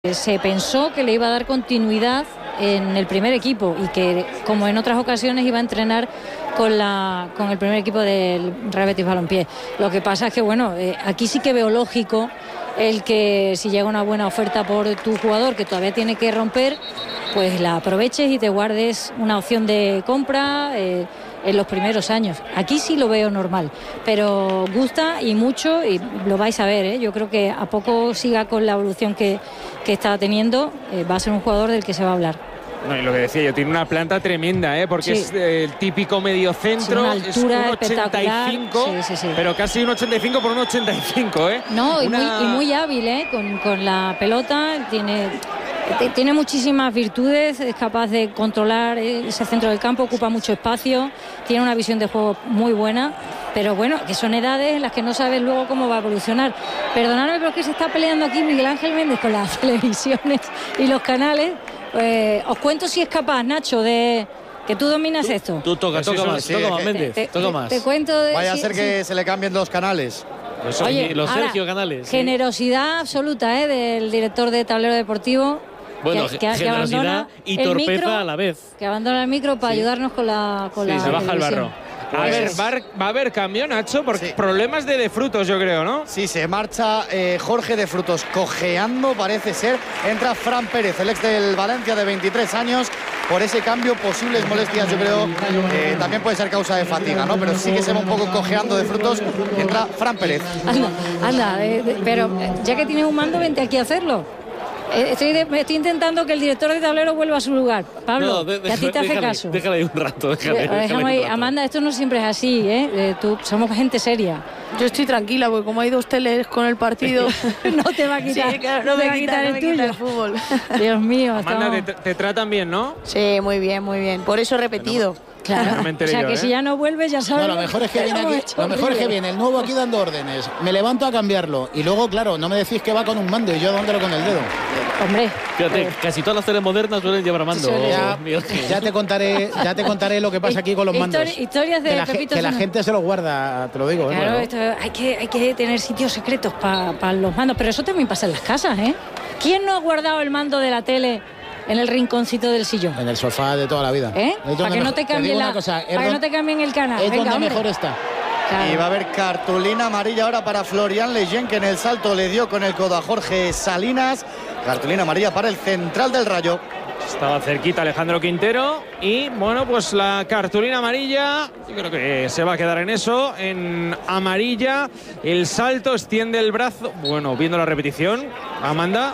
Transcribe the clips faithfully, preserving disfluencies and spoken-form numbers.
Se pensó que le iba a dar continuidad en el primer equipo y que, como en otras ocasiones, iba a entrenar con, la, con el primer equipo del Real Betis Balompié. Lo que pasa es que, bueno, eh, aquí sí que veo lógico el que si llega una buena oferta por tu jugador que todavía tiene que romper, pues la aproveches y te guardes una opción de compra eh, en los primeros años. Aquí sí lo veo normal, pero gusta y mucho, y lo vais a ver, ¿eh? Yo creo que a poco siga con la evolución que, que está teniendo, eh, va a ser un jugador del que se va a hablar. No, y lo que decía yo, tiene una planta tremenda, ¿eh? Porque sí. es eh, el típico mediocentro, sí, es un ochenta y cinco, sí, sí, sí. pero casi un ochenta y cinco por un ochenta y cinco, ¿eh? No, una... y, muy, y muy hábil, ¿eh? Con, con la pelota, tiene, tiene muchísimas virtudes, es capaz de controlar ese centro del campo, ocupa mucho espacio, tiene una visión de juego muy buena, pero bueno, que son edades en las que no sabes luego cómo va a evolucionar. Perdonadme, pero es que se está peleando aquí Miguel Ángel Méndez con las televisiones y los canales. Eh, os cuento si es capaz, Nacho, de que tú dominas tú, esto. Tú toca, toca más, sí, toca más, Méndez, te, toca te, más. Te cuento de, Vaya sí, a ser que sí. se le cambien los canales. Los, Oye, los ahora, Sergio Canales. Generosidad sí. absoluta, ¿eh? Del director de Tablero Deportivo. Bueno, que, que, generosidad que y torpeza micro, a la vez. Que abandona el micro para sí. ayudarnos con la con sí, la se baja el barro. A Pues ver, va a, va a haber cambio, Nacho, porque sí. problemas de, de frutos, yo creo, ¿no? Sí, se marcha eh, Jorge de Frutos cojeando, parece ser. Entra Fran Pérez, el ex del Valencia de veintitrés años. Por ese cambio, posibles molestias, yo creo, eh, también puede ser causa de fatiga, ¿no? Pero sí que se va un poco cojeando de Frutos. Entra Fran Pérez. Anda, anda, eh, de, pero ya que tienes un mando, vente aquí a hacerlo. Estoy, de, estoy intentando que el director de Tablero vuelva a su lugar. Pablo, no, de, de, que a ti te déjale, hace caso. Déjale ahí un rato. Déjale, déjale déjale ahí. un rato. Amanda, esto no siempre es así, ¿eh? eh tú, somos gente seria. Yo estoy tranquila, porque como hay dos teles con el partido... no te va a quitar, sí, claro, no no te me va a quitar, quita, el no tuyo. Me quita el fútbol. Dios mío. Amanda, te, te tratan bien, ¿no? Sí, muy bien, muy bien. Por eso he repetido. Claro, no me o sea yo, que ¿eh? si ya no vuelves, ya sabes. No, lo mejor es que viene aquí, lo mejor es que viene el nuevo aquí dando órdenes. Me levanto a cambiarlo y luego, claro, no me decís que va con un mando y yo dándolo con el dedo. Hombre, fíjate, eh, casi todas las teles modernas suelen llevar mando. Ya, ya te contaré, ya te contaré lo que pasa aquí con los mandos. Histori historias de que la, Pepito que la Sano. gente se los guarda, te lo digo. Claro, ¿eh? Bueno. esto, hay que hay que tener sitios secretos para pa los mandos, pero eso también pasa en las casas, ¿eh? ¿Quién no ha guardado el mando de la tele en el rinconcito del sillón? En el sofá de toda la vida. ¿Eh? Para que no te cambien la, cosa, para que no te cambien el canal. Es Venga, donde hombre. mejor está. Claro. Y va a haber cartulina amarilla ahora para Florian Lejeune, que en el salto le dio con el codo a Jorge Salinas. Cartulina amarilla para el central del Rayo. Estaba cerquita Alejandro Quintero y bueno, pues la cartulina amarilla, yo creo que se va a quedar en eso, en amarilla. El salto, extiende el brazo. Bueno, viendo la repetición, Amanda,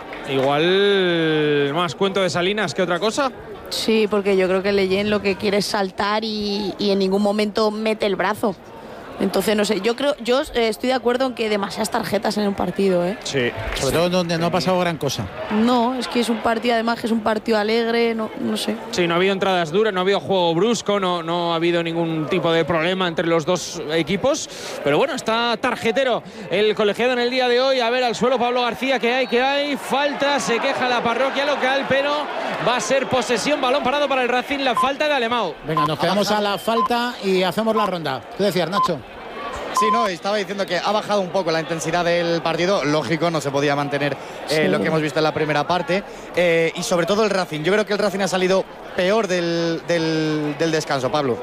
igual más cuento de Salinas que otra cosa. Sí, porque yo creo que Lejeune lo que quiere es saltar y, y en ningún momento mete el brazo. Entonces, no sé, yo creo, yo eh, estoy de acuerdo en que demasiadas tarjetas en un partido, ¿eh? Sí. Sobre todo donde no ha pasado gran cosa. No, es que es un partido, además que es un partido alegre, no, no sé. Sí, no ha habido entradas duras, no ha habido juego brusco, no, no ha habido ningún tipo de problema entre los dos equipos. Pero bueno, está tarjetero el colegiado en el día de hoy. A ver, al suelo Pablo García, que hay, que hay. Falta, se queja la parroquia local, pero va a ser posesión, balón parado para el Racing, la falta de Alemão. Venga, nos quedamos a la falta y hacemos la ronda. ¿Qué decías, Nacho? Sí, no, estaba diciendo que ha bajado un poco la intensidad del partido. Lógico, no se podía mantener eh, sí. lo que hemos visto en la primera parte. Eh, y sobre todo el Racing. Yo creo que el Racing ha salido peor del, del, del descanso, Pablo.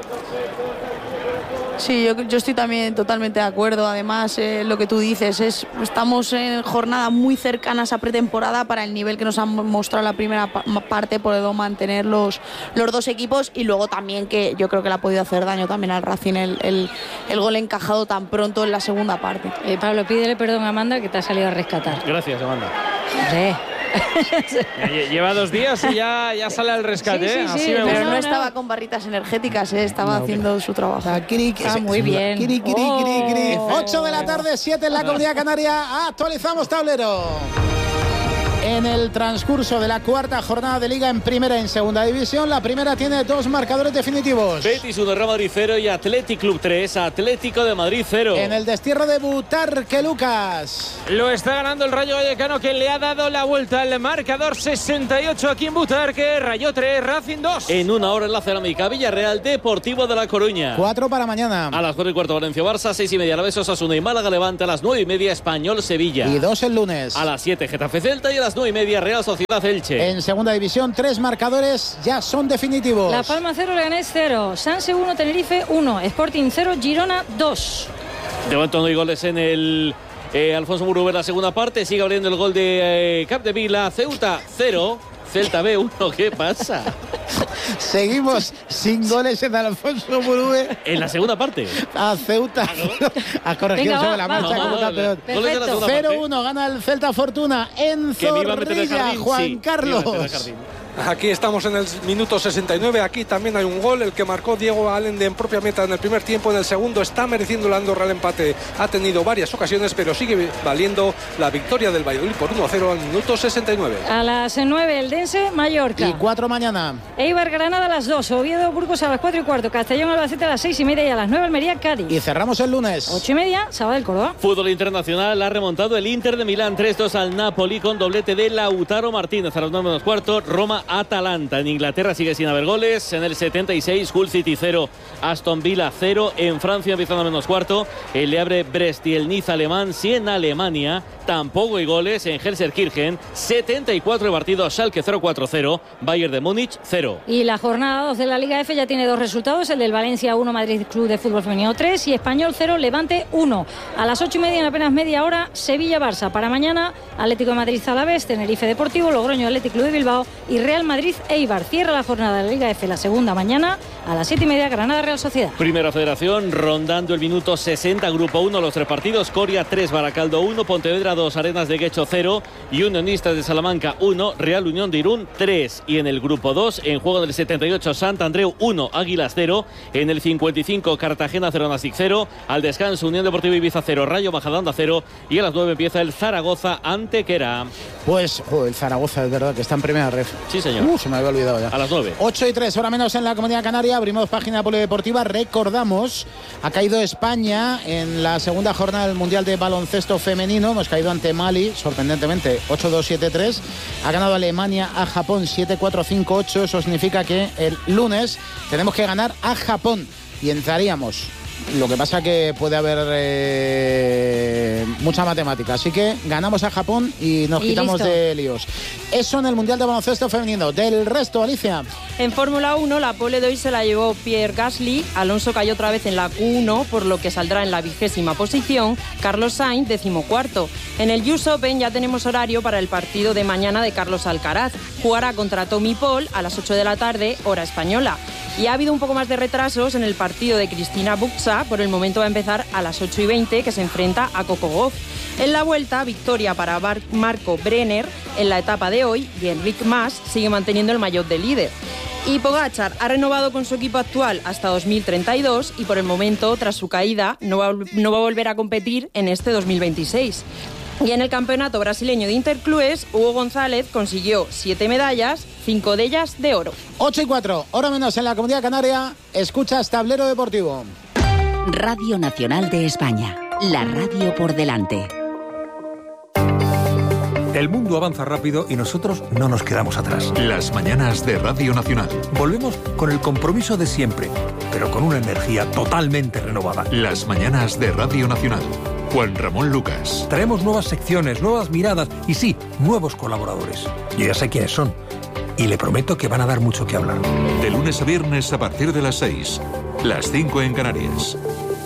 Sí, yo, yo estoy también totalmente de acuerdo. Además, eh, lo que tú dices, es estamos en jornadas muy cercanas a pretemporada para el nivel que nos han mostrado la primera pa parte, poder mantener los, los dos equipos, y luego también que yo creo que le ha podido hacer daño también al Racing el, el, el gol encajado tan pronto en la segunda parte. Eh, Pablo, pídele perdón a Amanda, que te ha salido a rescatar. Gracias, Amanda. Sí. Lleva dos días y ya, ya sale al rescate. Sí, sí, ¿eh? Así sí, me pero gusta. no, no, estaba no. con barritas energéticas, ¿eh? Estaba no, haciendo okay. su trabajo. Está muy bien. Kiri, kiri, oh. kiri, kiri. ocho de la tarde, siete en la Comunidad Canaria. Actualizamos tablero. En el transcurso de la cuarta jornada de Liga en Primera y en Segunda División, la primera tiene dos marcadores definitivos. Betis uno, Real Madrid cero y Athletic Club tres, Atlético de Madrid cero. En el destierro de Butarque, Lucas. Lo está ganando el Rayo Vallecano, que le ha dado la vuelta al marcador. Sesenta y ocho aquí en Butarque. Rayo tres, Racing dos. En una hora en la Cerámica, Villarreal Deportivo de La Coruña. Cuatro para mañana. A las cuatro y cuarto Valencia-Barça, seis y media Alavés Osasuna y Málaga Levante. A las nueve y media Español Sevilla. Y dos el lunes. A las siete Getafe Celta y a las nueve y media, Real Sociedad Elche. En segunda división, tres marcadores ya son definitivos. La Palma cero, Leganés cero, Sanse uno, Tenerife uno, Sporting cero, Girona dos. De momento no hay goles en el eh, Alfonso Muruber la segunda parte. Sigue abriendo el gol de eh, Capdevila. Ceuta cero, Celta B uno. ¿Qué pasa? Seguimos sin goles en Alfonso Murube. En la segunda parte. A Ceuta. A corregir Venga, sobre va, la va, marcha va, como va. campeón. Goles de la segunda cero parte. uno gana el Celta Fortuna en Que me iba a meter el Zorrilla. jardín, Juan sí, me iba a Carlos. meter el jardín. Aquí estamos en el minuto sesenta y nueve. Aquí también hay un gol, el que marcó Diego Allende en propia meta en el primer tiempo. En el segundo está mereciendo la Andorra el empate. Ha tenido varias ocasiones, pero sigue valiendo la victoria del Valladolid por uno a cero al minuto sesenta y nueve. A las nueve, Eldense, Mallorca. Y cuatro mañana. Eibar, Granada a las dos, Oviedo, Burgos a las cuatro y cuarto, Castellón, Albacete a las seis y media y a las nueve, Almería, Cádiz. Y cerramos el lunes. Ocho y media, Sabadell, Córdoba. Fútbol internacional, ha remontado el Inter de Milán tres dos al Napoli con doblete de Lautaro Martínez a los nueve menos cuarto. Roma-Atalanta. En Inglaterra sigue sin haber goles. En el setenta y seis, Hull City cero, Aston Villa cero. En Francia empezando a menos cuarto, el Le Havre Brest y el Niza alemán. Sí, en Alemania tampoco hay goles. En Gelsenkirchen setenta y cuatro de partido, Schalke cero cuatro cero, Bayern de Múnich cero. Y la jornada dos de la Liga F ya tiene dos resultados, el del Valencia uno, Madrid Club de Fútbol Femenino tres y Español cero, Levante uno. A las ocho y media, en apenas media hora, Sevilla-Barça. Para mañana, Atlético de Madrid Alavés, Tenerife Deportivo, Logroño Atlético Club de Bilbao y Real Madrid Eibar. Cierra la jornada de la Liga F, la segunda mañana, a las siete y media, Granada Real Sociedad. Primera Federación, rondando el minuto sesenta, Grupo uno, los tres partidos. Coria tres, Baracaldo uno, Pontevedra dos, Arenas de Guecho cero y Unionistas de Salamanca uno, Real Unión de Irún tres. Y en el Grupo dos, en juego del setenta y ocho, Santandreu uno, Águilas cero. En el cincuenta y cinco, Cartagena cero, Nastic cero. Al descanso, Unión Deportiva Ibiza cero, Rayo Majadahonda cero. Y a las nueve empieza el Zaragoza Antequera. Pues oh, el Zaragoza, es verdad, que está en primera ref. Sí, señor. Uh, se me había olvidado ya. A las nueve. ocho y tres, hora menos en la Comunidad Canaria. Abrimos página polideportiva. Recordamos, ha caído España en la segunda jornada del Mundial de Baloncesto Femenino. Hemos caído ante Mali, sorprendentemente, ocho dos siete tres. Ha ganado Alemania a Japón siete cuatro cinco ocho. Eso significa que el lunes tenemos que ganar a Japón y entraríamos. Lo que pasa que puede haber eh, mucha matemática. Así que ganamos a Japón y nos y quitamos listo. de líos. Eso en el Mundial de Baloncesto Femenino. Del resto, Alicia. En Fórmula uno, la pole de hoy se la llevó Pierre Gasly. Alonso cayó otra vez en la Q uno, por lo que saldrá en la vigésima posición. Carlos Sainz, decimocuarto. En el U S Open ya tenemos horario para el partido de mañana de Carlos Alcaraz. Jugará contra Tommy Paul a las ocho de la tarde, hora española. Y ha habido un poco más de retrasos en el partido de Cristina Buxa. Por el momento va a empezar a las ocho y veinte, que se enfrenta a Coco Gauff. En la vuelta, victoria para Bar- Marco Brenner en la etapa de hoy, y Enric Mas sigue manteniendo el maillot de líder. Y Pogačar ha renovado con su equipo actual hasta dos mil treinta y dos y por el momento, tras su caída, no va, no va a volver a competir en este dos mil veintiséis. Y en el campeonato brasileño de Interclubes, Hugo González consiguió siete medallas, cinco de ellas de oro. ocho y cuatro, hora menos en la Comunidad Canaria. Escuchas Tablero Deportivo. Radio Nacional de España, la radio por delante. El mundo avanza rápido y nosotros no nos quedamos atrás. Las mañanas de Radio Nacional. Volvemos con el compromiso de siempre, pero con una energía totalmente renovada. Las mañanas de Radio Nacional. Juan Ramón Lucas. Traemos nuevas secciones, nuevas miradas y sí, nuevos colaboradores. Yo ya sé quiénes son y le prometo que van a dar mucho que hablar. De lunes a viernes a partir de las seis. Las cinco en Canarias.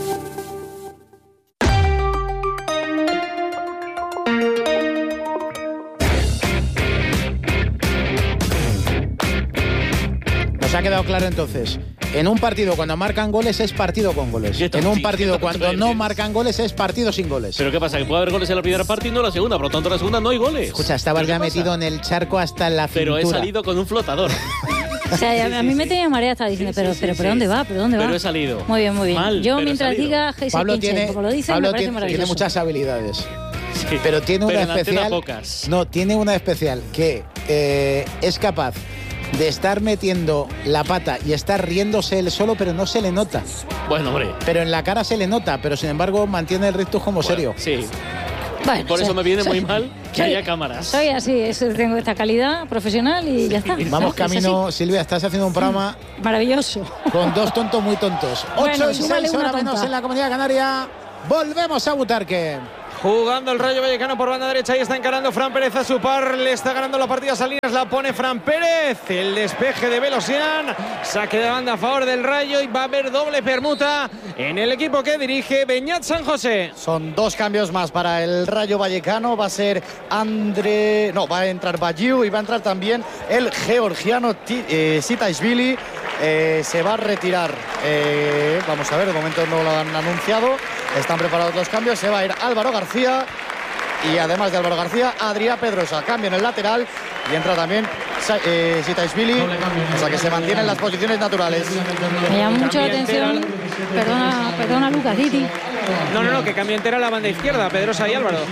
Nos ha quedado claro entonces. En un partido cuando marcan goles es partido con goles. En un partido cuando no marcan goles es partido sin goles. ¿Pero qué pasa? Que puede haber goles en la primera parte y no en la segunda. Por lo tanto, en la segunda no hay goles. Escucha, estabas ya metido en el charco hasta la cintura. Pero he salido con un flotador. O sea, a, a mí me tenía marea, estaba diciendo, pero, pero, ¿pero dónde va? ¿Pero dónde va? Pero he salido. Muy bien, muy bien. Mal, Yo pero he mientras salido. diga Heise Pablo Kinchen, tiene, como lo dice, Pablo me parece tiene, maravilloso. tiene muchas habilidades. Sí, pero tiene una pero en antena especial. pocas. No, tiene una especial que eh, es capaz de estar metiendo la pata y estar riéndose él solo, pero no se le nota. Bueno, hombre. Pero en la cara se le nota, pero sin embargo mantiene el rictus como Bueno, serio. Sí. Bueno, Por soy- eso me viene soy- muy mal que soy- haya cámaras. Soy así, es- tengo esta calidad profesional y ya está. Vamos ¿no? Es camino, Silvia, estás haciendo un programa así. Maravilloso. con dos tontos muy tontos. Bueno, ocho y súmale seis, una hora menos tonta. en la Comunidad Canaria. Volvemos a Butarque. Jugando el Rayo Vallecano por banda derecha. Ahí está encarando Fran Pérez a su par. Le está ganando la partida a Salinas. La pone Fran Pérez. El despeje de Velosian. Saque de banda a favor del Rayo. Y va a haber doble permuta en el equipo que dirige Beñat San José. Son dos cambios más para el Rayo Vallecano. Va a ser André. No, va a entrar Bayiu y va a entrar también el georgiano eh, Sitaishvili. Eh, se va a retirar. Eh, vamos a ver, de momento no lo han anunciado. Están preparados los cambios. Se va a ir Álvaro García. Y además de Álvaro García, Adrià Pedrosa. Cambio en el lateral. Y entra también eh, Sitaishvili. O sea que se mantienen las posiciones naturales. Me llama mucho la atención. Perdona, perdona Lucas, Didi. No, no, no, que cambio entera la banda izquierda, Pedrosa y Álvaro.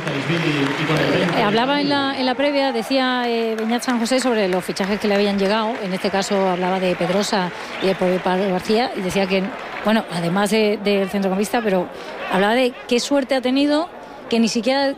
Eh, hablaba en la, en la previa, decía eh, Beñat San José sobre los fichajes que le habían llegado. En este caso hablaba de Pedrosa y de Pablo García. Y decía que, bueno, además del de, de centrocampista, pero hablaba de qué suerte ha tenido, que ni siquiera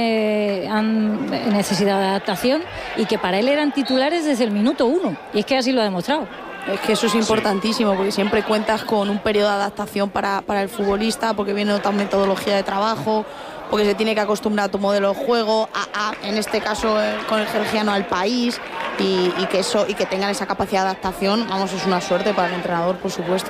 eh, han necesidad de adaptación y que para él eran titulares desde el minuto uno. Y es que así lo ha demostrado. Es que eso es importantísimo, sí, porque siempre cuentas con un periodo de adaptación para, para el futbolista, porque viene otra metodología de trabajo, porque se tiene que acostumbrar a tu modelo de juego, a, a, en este caso eh, con el georgiano al país, y, y, que eso, y que tengan esa capacidad de adaptación. Vamos, es una suerte para el entrenador, por supuesto.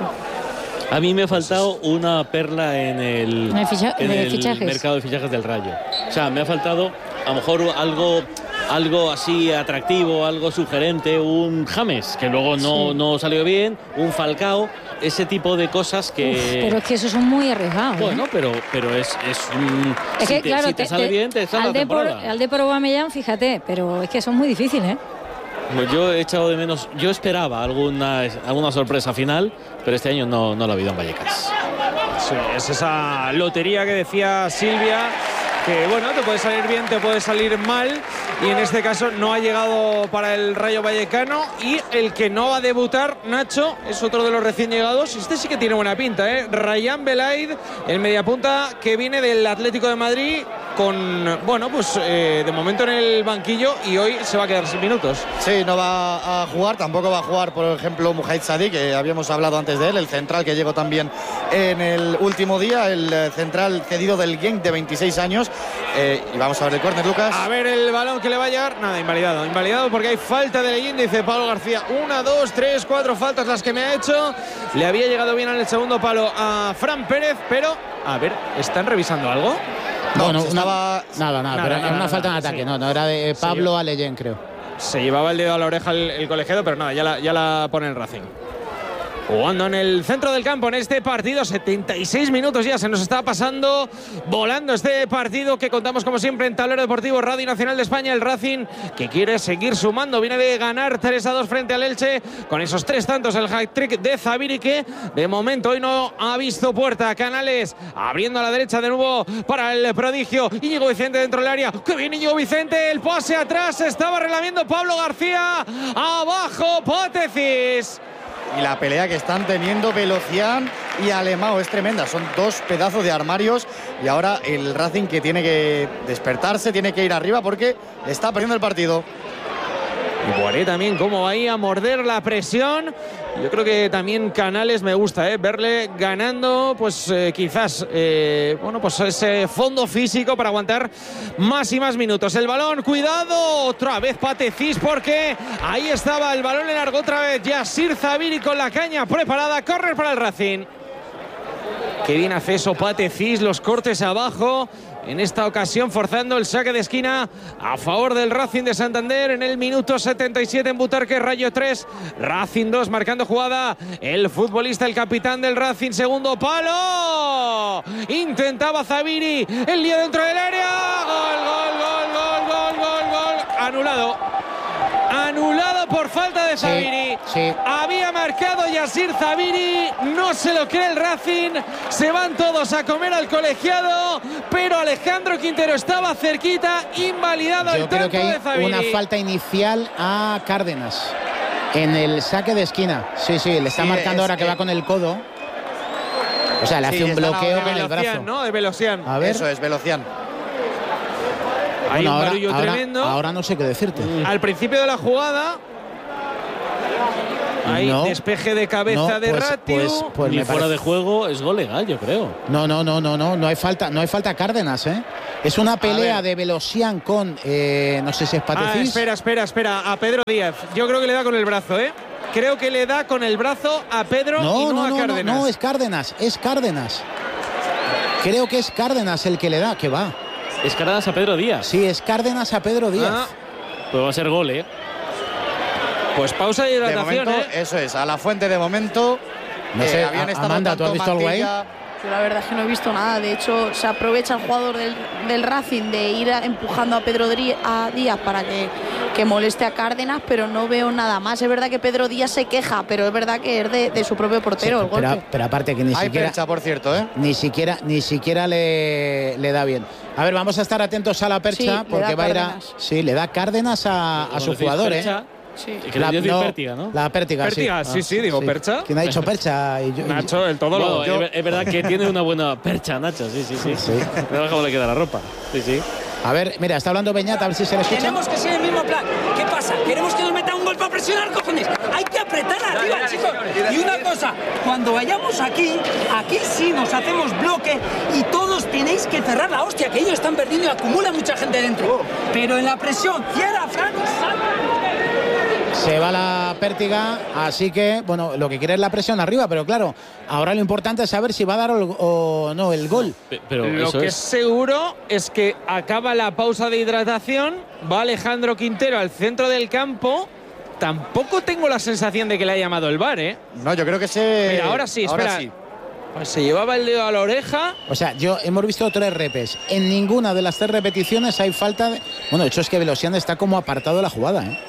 A mí me ha faltado una perla en el, en el, ficha en el fichajes. mercado de fichajes del Rayo. O sea, me ha faltado a lo mejor algo, algo así atractivo, algo sugerente, un James, que luego no, sí. no salió bien, un Falcao, ese tipo de cosas que... Uf, pero es que esos son muy arriesgados. Bueno, ¿eh? pero, pero es, es un... Es que, si te, claro, si te te, sale te, bien, te sale la temporada. Al Depor Aubameyang, fíjate, pero es que son muy difíciles, ¿eh? Pues yo he echado de menos, yo esperaba alguna, alguna sorpresa final, pero este año no, no la ha habido en Vallecas. Sí, es esa lotería que decía Silvia, que bueno, te puede salir bien, te puede salir mal, y en este caso no ha llegado para el Rayo Vallecano. Y el que no va a debutar, Nacho, es otro de los recién llegados. Este sí que tiene buena pinta, ¿eh? Rayán Belaid, el mediapunta que viene del Atlético de Madrid, con, bueno, pues eh, de momento en el banquillo, y hoy se va a quedar sin minutos. Sí, no va a jugar, tampoco va a jugar, por ejemplo, Mujahid Sadi, que habíamos hablado antes de él, el central que llegó también en el último día, el central cedido del Genk de veintiséis años. Eh, y vamos a ver el córner, Lucas. A ver el balón que le va a llegar. Nada, invalidado. Invalidado porque hay falta de leyenda, dice Pablo García. Una, dos, tres, cuatro faltas las que me ha hecho. Le había llegado bien en el segundo palo a Fran Pérez, pero, a ver, ¿están revisando algo? No, no, estaba... nada, nada, nada, pero nada, era una nada, falta en nada, ataque, sí. no, no era de Pablo a Leyen, creo. Se llevaba el dedo a la oreja el, el colegiado, pero nada, ya la, ya la pone el Racing. Jugando en el centro del campo en este partido, setenta y seis minutos ya se nos está pasando volando este partido que contamos como siempre en Tablero Deportivo Radio Nacional de España. El Racing que quiere seguir sumando, viene de ganar tres a dos frente al Elche con esos tres tantos, el hat-trick de Zabiri, que de momento hoy no ha visto puerta. Canales abriendo a la derecha de nuevo para el prodigio Íñigo Vicente dentro del área. ¡Qué bien Íñigo Vicente! El pase atrás, estaba relamiendo Pablo García, abajo Potecis. Y la pelea que están teniendo Velocian y Alemão es tremenda. Son dos pedazos de armarios. Y ahora el Racing que tiene que despertarse, tiene que ir arriba porque está perdiendo el partido. Y Boiré también cómo va ahí a morder la presión. Yo creo que también Canales me gusta, ¿eh? Verle ganando, pues eh, quizás, eh, bueno, pues ese fondo físico para aguantar más y más minutos. El balón, cuidado, otra vez Potecis, porque ahí estaba el balón en largo otra vez. Yassir Zabiri con la caña preparada, correr para el Racing. Qué bien hace eso Potecis, los cortes abajo. En esta ocasión forzando el saque de esquina a favor del Racing de Santander en el minuto setenta y siete en Butarque. Rayo tres, Racing dos, marcando jugada el futbolista, el capitán del Racing, segundo palo. Intentaba Zabiri, el lío dentro del área. Gol, gol, gol, gol, gol, gol, gol. Anulado. Anulado por falta de Zabiri. Sí, sí. Había marcado Yassir Zabiri. No se lo cree el Racing. Se van todos a comer al colegiado. Pero Alejandro Quintero estaba cerquita. Invalidado Yo el creo tanto que hay de Zabiri. una falta inicial a Cárdenas en el saque de esquina. Sí, sí, le está Sí, marcando es, ahora que eh, va con el codo. O sea, le sí, hace un están bloqueo ahora con el Velocian, brazo. ¿no? De Velocian. A ver. Eso es, Velocian. Hay Bueno, un ahora, barullo ahora- tremendo. ahora no sé qué decirte. Al principio de la jugada Hay No. despeje de cabeza No, de pues- Ratiu. pues- pues Ni me fuera parece- de juego es gol legal, yo creo. No, no, no, no, no, no hay falta, no hay falta Cárdenas, ¿eh? Es una pelea de Velosian con, eh, no sé si es Ah, Patefis. espera, espera, espera. A Pedro Díaz. Yo creo que le da con el brazo, ¿eh? Creo que le da con el brazo a Pedro No, y no, no, a no, no, Cárdenas. no, es Cárdenas, es Cárdenas. Creo que es Cárdenas el que le da, que va. Es Cárdenas a Pedro Díaz. Sí, es Cárdenas a Pedro Díaz. Ah, Pues va a ser gol, ¿eh? pues pausa de De hidratación, momento, ¿eh? eso es, a la fuente de momento. No eh, sé, habían A- estado Amanda, ¿tú tanto has visto algo ahí? Mantilla- Yo la verdad es que no he visto nada. De hecho, se aprovecha el jugador del, del Racing de ir a- empujando a Pedro Dri- a Díaz para que, que moleste a Cárdenas, pero no veo nada más. Es verdad que Pedro Díaz se queja, pero es verdad que es de, de su propio portero Sí, el pero, golpe. pero aparte que ni Hay siquiera, percha, por cierto, ¿eh? ni siquiera, ni siquiera le, le da bien. A ver, vamos a estar atentos a la Sí, percha le porque da va a ir a, Cárdenas. sí, le da Cárdenas a, a Como su decís, jugador, percha, ¿eh? Sí. Que le dio pértiga, ¿no? La pértiga, Pértiga, sí, sí, digo, percha. ¿Quién ha dicho percha? Y yo- y- Nacho, el todo Bueno, lo. es ver- es verdad que tiene una buena percha, Nacho. Sí, sí, sí. Sí. Mira cómo le queda la ropa. Sí, sí. A ver, mira, está hablando Beñat, a ver si se le escucha. Tenemos que ser el mismo plan. ¿Qué pasa? Queremos que nos meta un gol para presionar, cojones. Hay que apretar arriba, chicos. Y una cosa, cuando vayamos aquí, aquí sí nos hacemos bloque y todos tenéis que cerrar la hostia, que ellos están perdiendo y acumula mucha gente dentro. Pero en la presión, cierra, Fran. Se va la pértiga, así que, bueno, lo que quiere es la presión arriba, pero claro, ahora lo importante es saber si va a dar o, o no el gol. Pe- Pero Lo eso que es. es seguro es que acaba la pausa de hidratación, va Alejandro Quintero al centro del campo. Tampoco tengo la sensación de que le haya llamado el V A R, ¿eh? No, yo creo que se. Mira, ahora sí, espera. Ahora sí. Pues se llevaba el dedo a la oreja. O sea, yo hemos visto tres repes. En ninguna de las tres repeticiones hay falta de... Bueno, de hecho es que Velosian está como apartado de la jugada, ¿eh?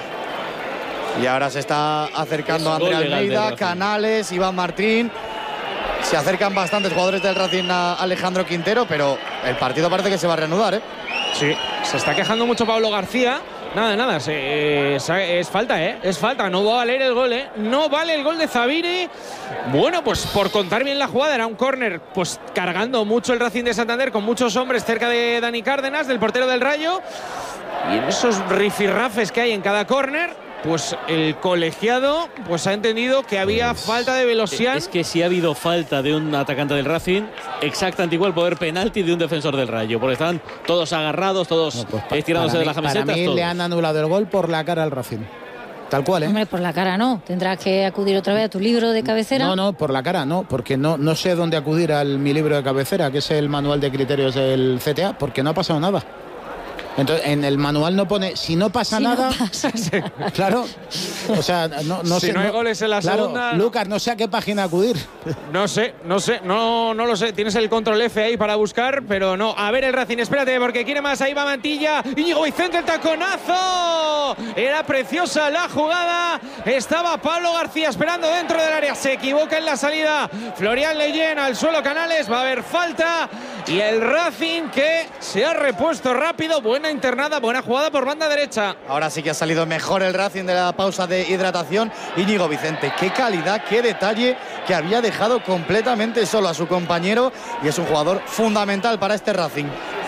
Y ahora se está acercando Es André gol legal del Almeida, Racing. Canales, Iván Martín. Se acercan bastantes jugadores del Racing a Alejandro Quintero, pero el partido parece que se va a reanudar, ¿eh? Sí, se está quejando mucho Pablo García. Nada, nada, se- es, es falta, ¿eh? Es falta, no va a valer el gol, ¿eh? No vale el gol de Zabiri. Bueno, pues por contar bien la jugada, era un córner, pues cargando mucho el Racing de Santander, con muchos hombres cerca de Dani Cárdenas, del portero del Rayo. Y en esos rifirrafes que hay en cada córner, pues el colegiado pues ha entendido que había falta de Velosian. Es que si ha habido falta de un atacante del Racing, exactamente igual poder penalti de un defensor del Rayo, porque están todos agarrados, todos No, pues, pa- estirándose para de mí- las camisetas. Para mí todos. le han anulado el gol por la cara al Racing. Tal cual, ¿eh? Hombre, por la cara no. Tendrás que acudir otra vez a tu libro de cabecera. No, no, por la cara no, porque no, no sé dónde acudir al mi libro de cabecera, que es el manual de criterios del C T A, porque no ha pasado nada. Entonces, en el manual no pone, si no pasa Si no nada, pasa. claro, o sea, no, no Si sé. no hay goles en la claro, segunda, no. Lucas, no sé a qué página acudir. No sé, no sé, no, no lo sé. Tienes el control F ahí para buscar, pero no. A ver el Racing, espérate, porque quiere más. Ahí va Mantilla. Íñigo Vicente, el taconazo. Era preciosa la jugada. Estaba Pablo García esperando dentro del área. Se equivoca en la salida. Florian Leyen al suelo, Canales. Va a haber falta. Y el Racing que se ha repuesto rápido. Buena internada, buena jugada por banda derecha. Ahora sí que ha salido mejor el Racing de la pausa de hidratación. Íñigo Vicente, qué calidad, qué detalle, que había dejado completamente solo a su compañero y es un jugador fundamental para este Racing.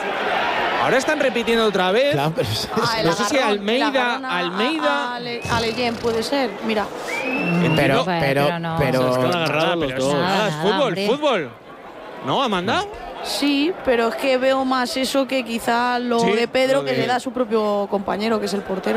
Ahora están repitiendo otra vez. Claro, pero es- Ah, el no sé si agarrón, Almeida, el agarrón a- Almeida. A, a, Le- a Leyen puede ser, mira. pero, Pero- pero, pero no. pero- Están agarrados los pero es dos. nada, Nada, es nada, fútbol, hombre. fútbol. ¿No, Amanda? Sí, pero es que veo más eso que quizá lo Sí, de Pedro lo que de- le da a su propio compañero, que es el portero.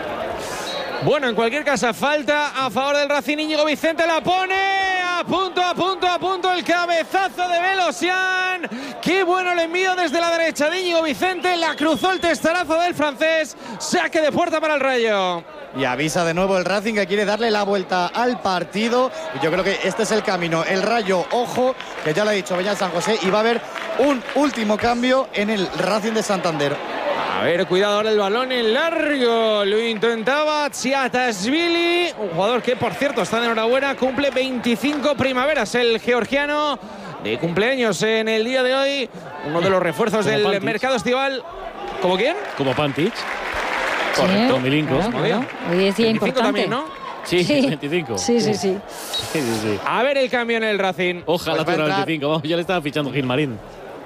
Bueno, en cualquier caso, falta a favor del Racing. Íñigo Vicente la pone a punto, a punto, a punto el cabezazo de Velosian. Qué bueno el envío desde la derecha de Íñigo Vicente. La cruzó el testarazo del francés. Saque de puerta para el Rayo. Y avisa de nuevo el Racing que quiere darle la vuelta al partido. Y yo creo que este es el camino. El Rayo, ojo, que ya lo ha dicho Beñat San José, y va a haber un último cambio en el Racing de Santander. A ver, cuidado ahora el balón en largo. Lo intentaba Tsiatasvili, un jugador que, por cierto, está de enhorabuena. Cumple veinticinco primaveras el georgiano, de cumpleaños en el día de hoy. Uno de los refuerzos Como del Pantic. mercado estival. ¿Cómo quién? Como Pantic. Sí, Correcto, Milinko. claro, claro. Hoy es día veinticinco importante. también, ¿no? Sí, Sí. veinticinco. Sí, sí, sí. Sí, sí, sí. A ver el cambio en el Racing. Ojalá Pues va a tuviera entrar- veinticinco. Vamos, ya le estaba fichando Gilmarín.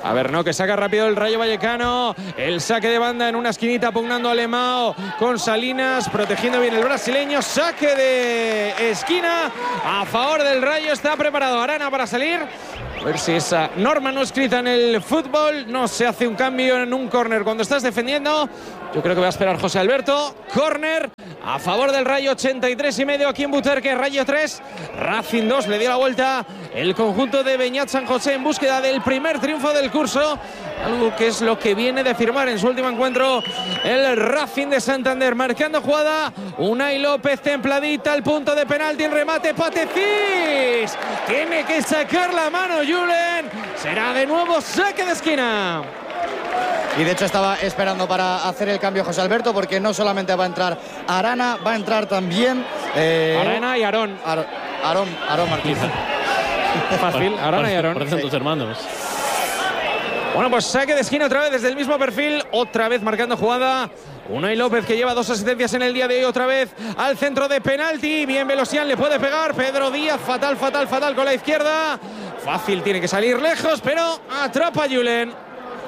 A ver, no, que saca rápido el Rayo Vallecano. El saque de banda en una esquinita pugnando a Alemão con Salinas, protegiendo bien el brasileño. Saque de esquina a favor del Rayo. Está preparado Arana para salir. A ver si esa norma no escrita en el fútbol. No se hace un cambio en un córner cuando estás defendiendo. Yo creo que va a esperar José Alberto. Córner a favor del Rayo, ochenta y tres y medio aquí en Butarque. Rayo tres, Racing dos. Le dio la vuelta el conjunto de Beñat San José en búsqueda del primer triunfo del curso. Algo que es lo que viene de firmar en su último encuentro el Racing de Santander. Marcando jugada, Unai López templadita al punto de penalti. En remate, Patecís. Tiene que sacar la mano Julen. Será de nuevo saque de esquina. Y de hecho estaba esperando para hacer el cambio José Alberto, porque no solamente va a entrar Arana, va a entrar también eh, Arana y Aarón. Ar Aarón, Aarón Martínez. Fácil, Arana y Aarón. Parecen tus hermanos. Bueno, pues saque de esquina otra vez desde el mismo perfil. Otra vez marcando jugada Unai López, que lleva dos asistencias en el día de hoy. Otra vez al centro de penalti. Bien Velosian, le puede pegar. Pedro Díaz, fatal, fatal, fatal con la izquierda. Fácil, tiene que salir lejos, pero atrapa a Julen.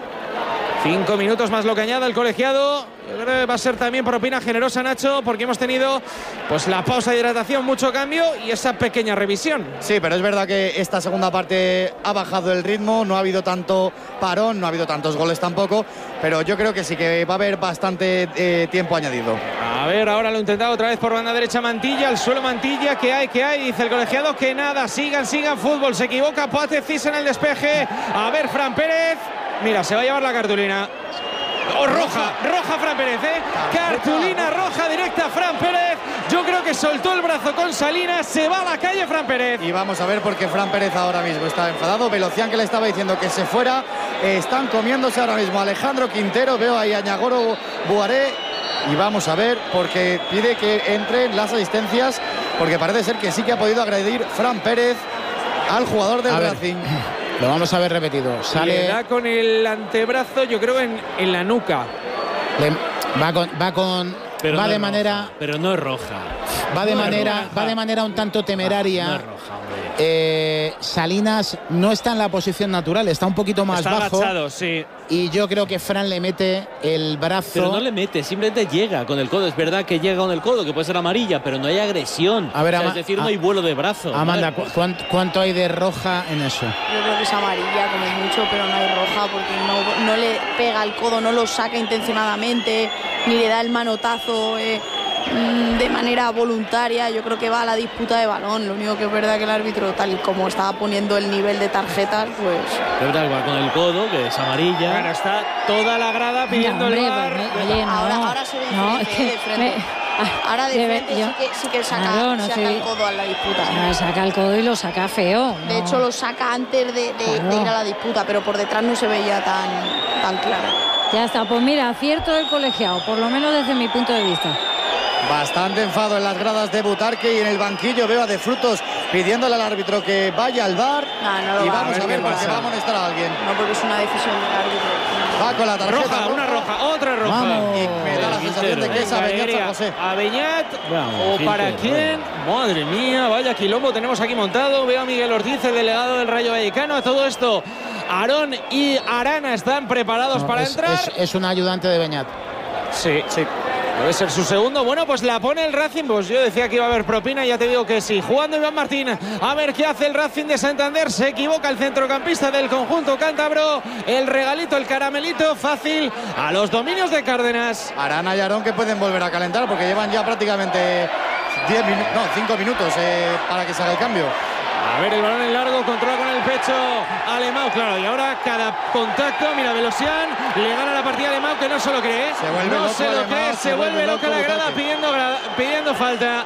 Cinco minutos más lo que añada el colegiado. Yo creo que va a ser también propina generosa, Nacho, porque hemos tenido pues la pausa de hidratación, mucho cambio y esa pequeña revisión. Sí, pero es verdad que esta segunda parte ha bajado el ritmo, no ha habido tanto parón, no ha habido tantos goles tampoco, pero yo creo que sí que va a haber bastante eh, tiempo añadido. A ver, ahora lo ha intentado otra vez por banda derecha Mantilla, al suelo Mantilla, que hay, que hay, dice el colegiado que nada, sigan, sigan fútbol, se equivoca Patecís en el despeje. A ver, Fran Pérez. Mira, se va a llevar la cartulina. Oh, roja, roja Fran Pérez, ¿eh? Cartulina roja directa Fran Pérez. Yo creo que soltó el brazo con Salinas. Se va a la calle Fran Pérez. Y vamos a ver porque Fran Pérez ahora mismo está enfadado. Velocian, que le estaba diciendo que se fuera. Eh, están comiéndose ahora mismo Alejandro Quintero. Veo ahí a Ñagoro Buaré. Y vamos a ver porque pide que entren las asistencias. Porque parece ser que sí que ha podido agredir Fran Pérez al jugador del Racing. Lo vamos a ver repetido. Sale. Le da con el antebrazo, yo creo, en, en la nuca. Le, va con. Va, con, pero va no de roja, manera. Pero no es roja. Va de, no manera, roja. va de manera un tanto temeraria. No es roja, hombre. Eh, Salinas no está en la posición natural, está un poquito más está bajo. Agachado, sí. Y yo creo que Fran le mete el brazo. Pero no le mete, simplemente llega con el codo. Es verdad que llega con el codo, que puede ser amarilla, pero no hay agresión. A ver, o sea, Ama, es decir, a, no hay vuelo de brazo. Amanda, ¿vale? ¿cuánto, ¿cuánto hay de roja en eso? Yo creo que es amarilla como mucho, pero no hay roja porque no, no le pega el codo, no lo saca intencionadamente, ni le da el manotazo eh, de manera voluntaria. Yo creo que va a la disputa de balón. Lo único que es verdad que el árbitro, tal y como estaba poniendo el nivel de tarjetas, pues... Es verdad, va con el codo, que es amarilla. Bueno, está toda la grada pidiendo no, el hombre, bar. pues, oye, no, ahora, ahora se ve no, diferente, es que eh, de frente. Me, ahora de debe, frente yo, sí que, sí que saca, claro, no saca soy, el codo a la disputa. No, saca el codo y lo saca feo. De no. hecho, lo saca antes de, de, claro. de ir a la disputa, pero por detrás no se veía tan, tan claro. Ya está, pues mira, acierto del colegiado, por lo menos desde mi punto de vista. Bastante enfado en las gradas de Butarque y en el banquillo veo a De Frutos pidiéndole al árbitro que vaya al bar. No, no lo y va, vamos a ver a ver qué porque pasa. va a amonestar a alguien. No, porque es una decisión del árbitro. Va con la tarjeta Roja, roja, una roja, otra roja. Vamos. Y me da la sensación de que es a Beñat San José. A Beñat, Vamos, o para Quintero, quién. Madre mía, vaya quilombo tenemos aquí montado. Veo a Miguel Ortiz, el delegado del Rayo Vallecano. A todo esto, Aarón y Arana están preparados No, para es, entrar. Es, es un ayudante de Beñat. Sí, sí. Debe ser su segundo. Bueno, pues la pone el Racing. Pues yo decía que iba a haber propina, ya te digo que sí. Jugando Iván Martín. A ver qué hace el Racing de Santander. Se equivoca el centrocampista del conjunto cántabro. El regalito, el caramelito fácil a los dominios de Cárdenas. Arana y Aarón que pueden volver a calentar porque llevan ya prácticamente diez minutos, no, cinco minutos eh, para que se haga el cambio. A ver el balón en largo, controla con el pecho Alemão, claro, y ahora cada contacto, mira, Velosian le gana la partida a Alemão, que no se lo cree, Se vuelve no loco se lo Alemão, cree, se, se vuelve vuelve loca loco la grada Butarque. pidiendo, pidiendo falta.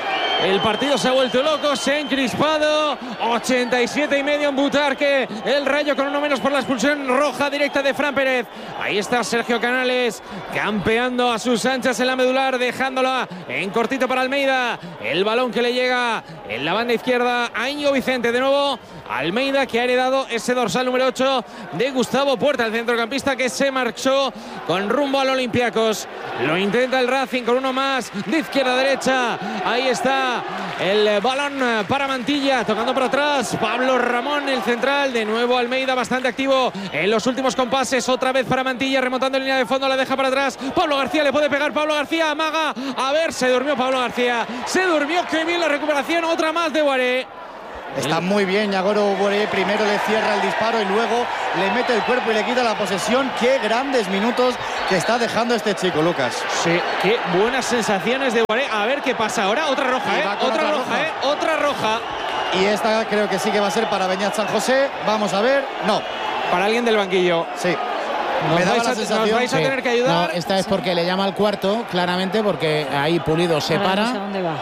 El partido se ha vuelto loco, se ha encrispado. ochenta y siete y medio en Butarque. El Rayo con uno menos por la expulsión roja directa de Fran Pérez. Ahí está Sergio Canales campeando a sus anchas en la medular, dejándola en cortito para Almeida. El balón que le llega En la banda izquierda a Íñigo Vicente. De nuevo Almeida, que ha heredado ese dorsal número ocho de Gustavo Puerta, el centrocampista que se marchó con rumbo al Olympiacos. Lo intenta el Racing con uno más de izquierda a derecha. Ahí está el balón para Mantilla, tocando por atrás Pablo Ramón, el central. De nuevo Almeida, bastante activo en los últimos compases. Otra vez para Mantilla, remontando en línea de fondo, la deja para atrás. Pablo García, le puede pegar Pablo García, amaga. A ver, se durmió Pablo García. Se durmió, qué bien la recuperación. Otra más de Guaré. Está muy bien Yagoro Boré, primero le cierra el disparo y luego le mete el cuerpo y le quita la posesión. Qué grandes minutos que está dejando este chico, Lucas. Sí, qué buenas sensaciones de Boré. A ver qué pasa ahora. Otra roja, ¿eh? Otra, otra roja, roja, ¿eh? Otra roja. Y esta creo que sí que va a ser para Beñat San José. Vamos a ver. No. Para alguien del banquillo. Sí. Nos, Me da vais la a, sensación, nos vais a sí. tener que ayudar. No, esta es porque le llama al cuarto, claramente, porque ahí Pulido se Ahora para. no sé dónde va.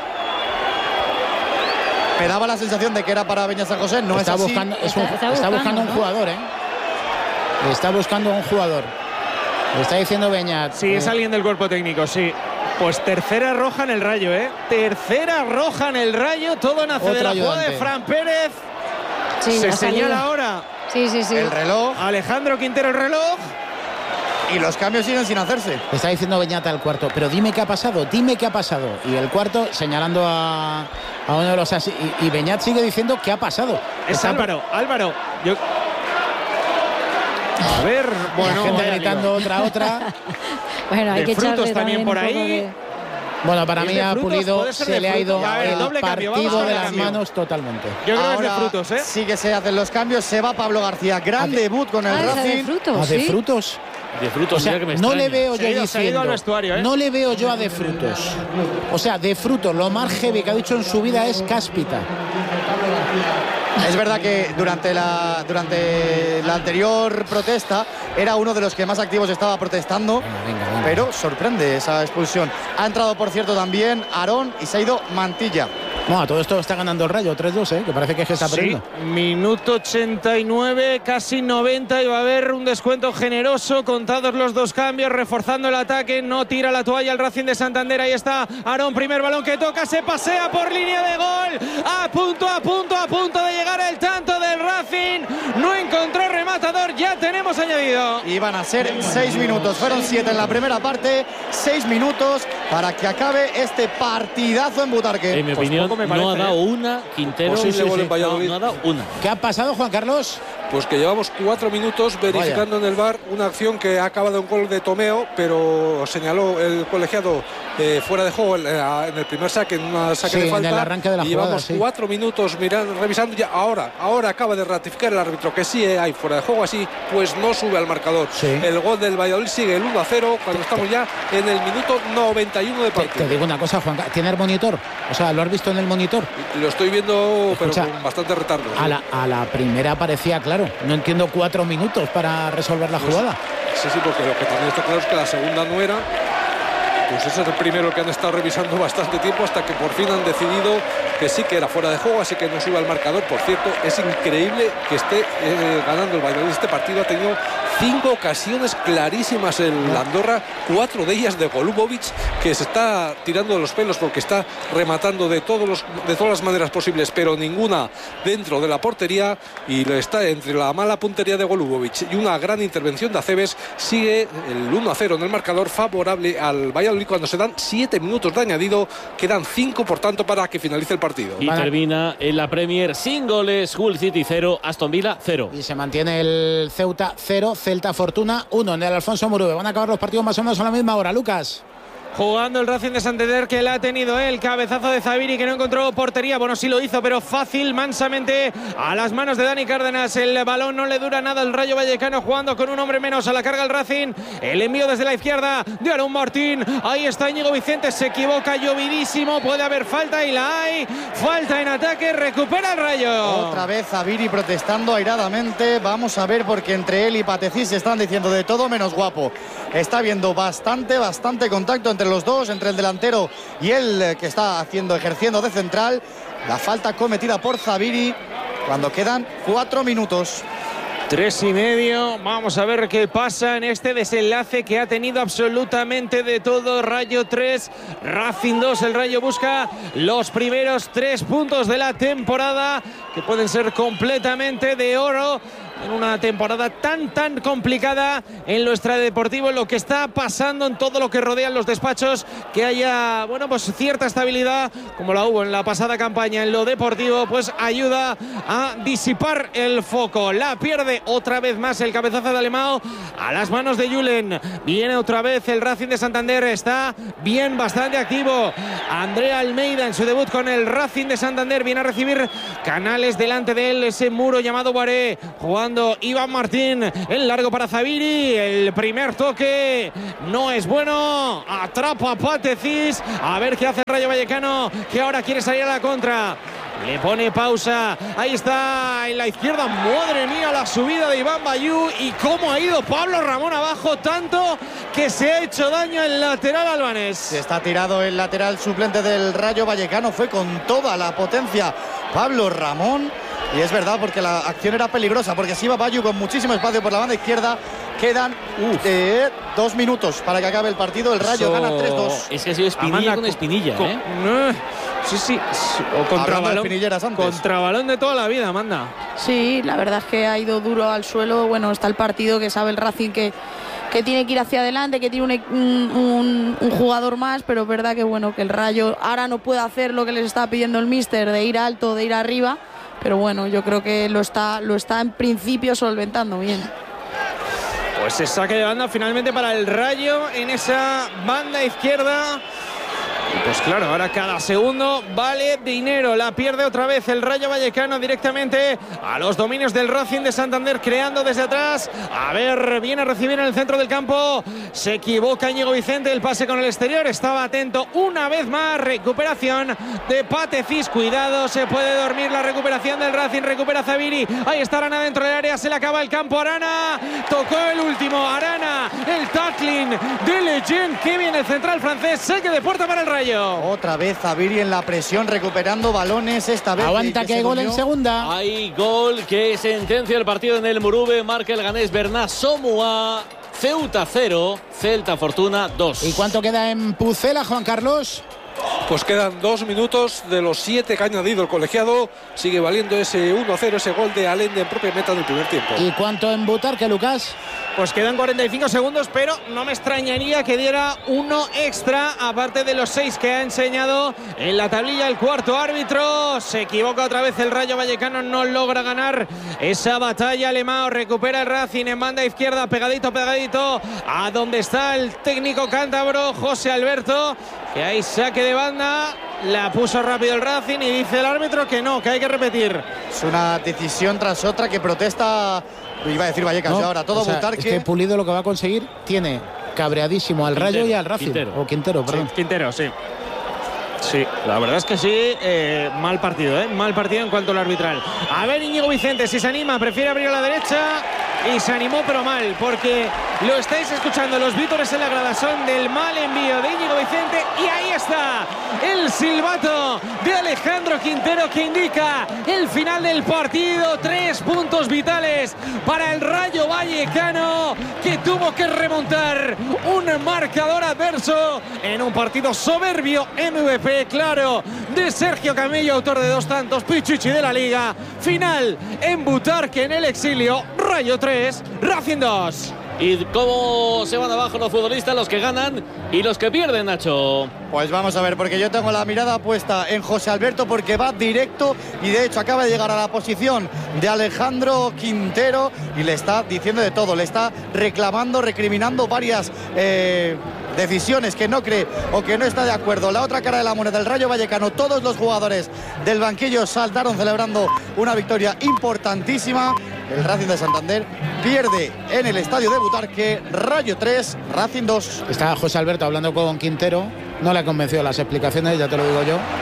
Me daba la sensación de que era para Beñat San José. No está es así. Buscando, es un, está, está, está buscando, buscando un ¿no? jugador, ¿eh? Está buscando un jugador. Le está diciendo Beñat. Sí, es eh, alguien del cuerpo técnico, sí. Pues tercera roja en el Rayo, ¿eh? Tercera roja en el Rayo. Todo nace Otro de la jugada ayudante. de Fran Pérez. Sí, Se ha señala salido. ahora Sí, sí, sí. El reloj. Alejandro Quintero el reloj. Y los cambios siguen sin hacerse. Le está diciendo Beñat al cuarto, pero dime qué ha pasado, dime qué ha pasado. Y el cuarto señalando a, a uno de los así. Y, y Beñat sigue diciendo qué ha pasado. Es Está- Álvaro, Álvaro. Yo... A ver, bueno. la gente vaya gritando lío. otra, otra. Bueno, hay De que Frutos echarle también por un poco ahí. de- Bueno, para ¿Es mí de a Frutos? Pulido Puede ser se de le ha ido Frutos. A ver, el doble cambio, vamos partido a de ver las cambio. manos totalmente. Yo creo que Ahora es de Frutos, ¿eh? sí que se hacen los cambios. Se va Pablo García. Gran de- debut con el Ah, esa de Racing. Frutos, ¿A de sí. Frutos? De Frutos, O sea, mira que me no extraña. le veo Se yo ha ido- se ha ido diciendo. al vestuario, ¿eh? No le veo yo a De Frutos. O sea, De Frutos, lo más heavy que ha dicho en su vida es cáspita. Es verdad que durante la, durante la anterior protesta era uno de los que más activos estaba protestando, venga, venga. pero sorprende esa expulsión. Ha entrado, por cierto, también Aarón y se ha ido Mantilla. No, a todo esto está ganando el Rayo tres dos, ¿eh? Que parece que es que está Sí, perdiendo. minuto ochenta y nueve, casi noventa, y va a haber un descuento generoso, contados los dos cambios, reforzando el ataque. No tira la toalla el Racing de Santander. Ahí está Aarón, primer balón que toca, se pasea por línea de gol, a punto, a punto, a punto de llegar el tanto del Racing. No encontró rematador, ya tenemos añadido. Iban a ser seis minutos, fueron siete en la primera parte, seis minutos para que acabe este partidazo en Butarque. En mi Pues opinión, poco me no ha parece, dado ¿eh? una. Quintero Posible gol en no, Valladolid. no ha dado una. ¿Qué ha pasado, Juan Carlos? Pues que llevamos cuatro minutos verificando en el V A R una acción que ha acabado en gol de Tomeo, pero señaló el colegiado eh, fuera de juego eh, en el primer saque, en una saque Sí, de en falta. el arranque de la y jugada, llevamos sí. cuatro minutos mirando, revisando ya. Ahora, ahora acaba de ratificar el árbitro que sí hay fuera de juego, así pues no sube al marcador. Sí. El gol del Valladolid sigue el uno a cero cuando estamos ya en el minuto noventa y uno de Te, partido. te digo una cosa, Juan Carlos. ¿Tiene el monitor? O sea, ¿lo has visto en el monitor? Lo estoy viendo, Escucha, pero con bastante retardo. A la, a la primera parecía claro. No entiendo cuatro minutos para resolver la Pues, jugada. Sí, sí, porque lo que también está claro es que la segunda no era. Pues ese es el primero que han estado revisando bastante tiempo hasta que por fin han decidido que sí que era fuera de juego, así que no sube al marcador. Por cierto, es increíble que esté eh, ganando el Valladolid. Este partido ha tenido cinco ocasiones clarísimas el Andorra, cuatro de ellas de Golubovic, que se está tirando de los pelos porque está rematando de, todos los, de todas las maneras posibles, pero ninguna dentro de la portería, y está entre la mala puntería de Golubovic y una gran intervención de Aceves. Sigue el uno a cero en el marcador favorable al Valladolid cuando se dan siete minutos de añadido. Quedan cinco, por tanto, para que finalice el partido. Y termina en la Premier sin goles. Hull City cero, Aston Villa cero. Y se mantiene el Ceuta cero, Celta Fortuna uno en el Alfonso Murube. Van a acabar los partidos más o menos a la misma hora, Lucas. Jugando el Racing de Santander, que la ha tenido el cabezazo de Zaviri, que no encontró portería. Bueno, sí lo hizo, pero fácil, mansamente a las manos de Dani Cárdenas. El balón no le dura nada al Rayo Vallecano, jugando con un hombre menos a la carga el Racing. El envío desde la izquierda de Aarón Martín. Ahí está Íñigo Vicente, se equivoca, llovidísimo. Puede haber falta y la hay. Falta en ataque, recupera el Rayo. Otra vez Zaviri protestando airadamente. Vamos a ver, porque entre él y Patecís se están diciendo de todo menos guapo. Está habiendo bastante, bastante contacto entre los dos, entre el delantero y él, que está haciendo, ejerciendo de central. La falta cometida por Zaviri cuando quedan cuatro minutos. Tres y medio. Vamos a ver qué pasa en este desenlace que ha tenido absolutamente de todo. Rayo tres, Racing dos. El Rayo busca los primeros tres puntos de la temporada, que pueden ser completamente de oro en una temporada tan tan complicada en lo extradeportivo, en lo que está pasando, en todo lo que rodean los despachos, que haya, bueno, pues cierta estabilidad como la hubo en la pasada campaña en lo deportivo, pues ayuda a disipar el foco. La pierde otra vez más el cabezazo de Alemão a las manos de Julen. Viene otra vez el Racing de Santander, está bien, bastante activo Andrea Almeida en su debut con el Racing de Santander. Viene a recibir Canales delante de él, ese muro llamado Guaré, jugando Iván Martín, el largo para Zaviri, el primer toque no es bueno, atrapa Patezis, a ver qué hace el Rayo Vallecano, que ahora quiere salir a la contra. Le pone pausa, ahí está en la izquierda, madre mía la subida de Iván Bayú, y cómo ha ido Pablo Ramón abajo, tanto que se ha hecho daño el lateral albanés. Se está tirado el lateral suplente del Rayo Vallecano, fue con toda la potencia Pablo Ramón. Y es verdad, porque la acción era peligrosa, porque si iba Bayú con muchísimo espacio por la banda izquierda. Quedan eh, dos minutos para que acabe el partido. El Rayo so... gana tres dos. Es que ha sido Espinilla Amanda, con Espinilla, con, ¿eh? No, sí, sí. O contrabalón, antes. contrabalón de toda la vida, Amanda. Sí, la verdad es que ha ido duro al suelo. Bueno, está el partido, que sabe el Racing que, que tiene que ir hacia adelante, que tiene un, un, un jugador más, pero es verdad que, bueno, que el Rayo ahora no puede hacer lo que les está pidiendo el míster, de ir alto, de ir arriba. Pero bueno, yo creo que lo está, lo está en principio solventando bien. Pues se saque de banda finalmente para el Rayo en esa banda izquierda. Y pues claro, ahora cada segundo vale dinero. La pierde otra vez el Rayo Vallecano directamente a los dominios del Racing de Santander, creando desde atrás. A ver, viene a recibir en el centro del campo. Se equivoca Íñigo Vicente, el pase con el exterior. Estaba atento una vez más. Recuperación de Patezis. Cuidado, se puede dormir la recuperación del Racing. Recupera Zaviri. Ahí está Arana dentro del área. Se le acaba el campo. Arana tocó el último. Arana, el tackling de Lejeune. Qué bien el central francés. Saque de puerta para el Rayo. Otra vez Zaviri en la presión, recuperando balones. Esta vez aguanta que, que hay gol en segunda. Hay gol que sentencia el partido en el Murube. Marca el ganés Bernat Somua. Ceuta cero, Celta Fortuna dos. ¿Y cuánto queda en Pucela, Juan Carlos? Pues quedan dos minutos de los siete que ha añadido el colegiado. Sigue valiendo ese uno a cero, ese gol de Allende en propia meta en el primer tiempo. ¿Y cuánto en Butarque, Lucas? Pues quedan cuarenta y cinco segundos, pero no me extrañaría que diera uno extra, aparte de los seis que ha enseñado en la tablilla el cuarto árbitro. Se equivoca otra vez el Rayo Vallecano, no logra ganar esa batalla. Alemão recupera el Racing en banda izquierda, pegadito, pegadito a donde está el técnico cántabro José Alberto, que hay saque de banda. La puso rápido el Racing y dice el árbitro que no, que hay que repetir. Es una decisión tras otra que protesta. Iba a decir Vallecas, no, ahora todo, o sea, Butarque. Es que Pulido lo que va a conseguir, tiene cabreadísimo al Rayo Quintero, y al Racing. Quintero. O Quintero, perdón. Sí, Quintero, sí. Sí, la verdad es que sí, eh, mal partido, ¿eh? Mal partido en cuanto al arbitral. A ver, Íñigo Vicente, si se anima, prefiere abrir a la derecha. Y se animó, pero mal, porque lo estáis escuchando, los vítores en la grada son del mal envío de Íñigo Vicente. Y ahí está el silbato de Alejandro Quintero, que indica el final del partido. Tres puntos vitales para el Rayo Vallecano, que tuvo que remontar un marcador adverso en un partido soberbio. M V P, claro, de Sergio Camello, autor de dos tantos, Pichichi de la Liga. Final en Butarque, en el exilio. Rayo tres, Racing dos. ¿Y cómo se van abajo los futbolistas, los que ganan y los que pierden, Nacho? Pues vamos a ver, porque yo tengo la mirada puesta en José Alberto, porque va directo y de hecho acaba de llegar a la posición de Alejandro Quintero y le está diciendo de todo, le está reclamando, recriminando varias eh, decisiones que no cree o que no está de acuerdo. La otra cara de la moneda, el Rayo Vallecano, todos los jugadores del banquillo saltaron celebrando una victoria importantísima. El Racing de Santander pierde en el estadio de Butarque. Rayo tres, Racing dos. Está José Alberto hablando con Quintero. No le ha convencido las explicaciones, ya te lo digo yo.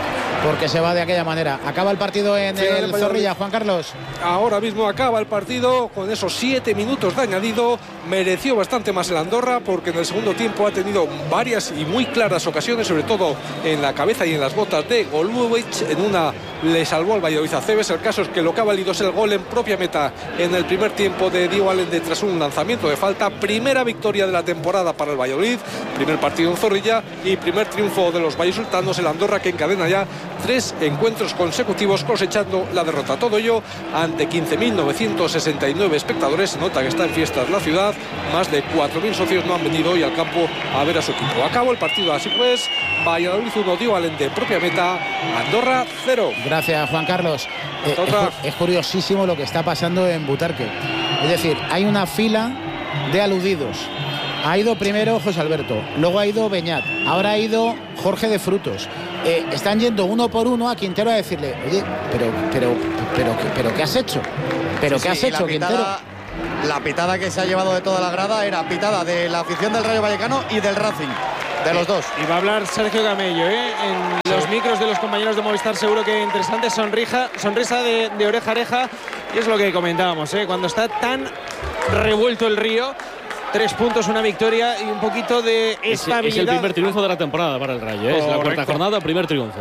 porque se va de aquella manera. Acaba el partido en sí, el Zorrilla, Juan Carlos. Ahora mismo acaba el partido con esos siete minutos de añadido. Mereció bastante más el Andorra porque en el segundo tiempo ha tenido varias y muy claras ocasiones, sobre todo en la cabeza y en las botas de Golubovic. En una le salvó al Valladolid a Cebes. El caso es que lo que ha valido es el gol en propia meta en el primer tiempo de Diego Allende tras un lanzamiento de falta. Primera victoria de la temporada para el Valladolid, primer partido en Zorrilla y primer triunfo de los vallisoletanos. El Andorra que encadena ya tres encuentros consecutivos cosechando la derrota. Todo ello ante quince mil novecientos sesenta y nueve espectadores. Se nota que está en fiestas la ciudad. Más de cuatro mil socios no han venido hoy al campo a ver a su equipo. Acabó el partido así pues. Valladolid uno, Diego Allende propia meta, Andorra cero. Gracias, Juan Carlos. Eh, es, es curiosísimo lo que está pasando en Butarque. Es decir, hay una fila de aludidos. Ha ido primero José Alberto, luego ha ido Beñat, ahora ha ido Jorge de Frutos. Eh, están yendo uno por uno a Quintero a decirle, oye, pero, pero, pero, pero, pero ¿qué has hecho? ¿Pero sí, qué has sí, hecho, pitada, Quintero? La pitada que se ha llevado de toda la grada era pitada de la afición del Rayo Vallecano y del Racing. De los dos. Y va a hablar Sergio Camello, ¿eh? En sí. los micros de los compañeros de Movistar, seguro que interesante. Sonrija, sonrisa de, de oreja a oreja. Y es lo que comentábamos, ¿eh? Cuando está tan revuelto el río. Tres puntos, una victoria y un poquito de estabilidad. Es, es el primer triunfo de la temporada para el Rayo, ¿eh? Es la cuarta jornada, primer triunfo.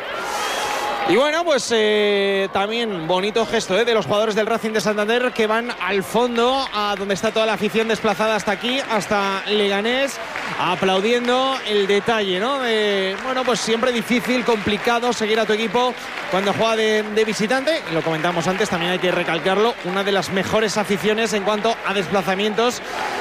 Y bueno, pues eh, también bonito gesto ¿eh? de los jugadores del Racing de Santander que van al fondo, a donde está toda la afición desplazada hasta aquí, hasta Leganés, aplaudiendo el detalle, ¿no? Eh, bueno, pues siempre difícil, complicado seguir a tu equipo cuando juega de, de visitante. Lo comentamos antes, también hay que recalcarlo, una de las mejores aficiones en cuanto a desplazamientos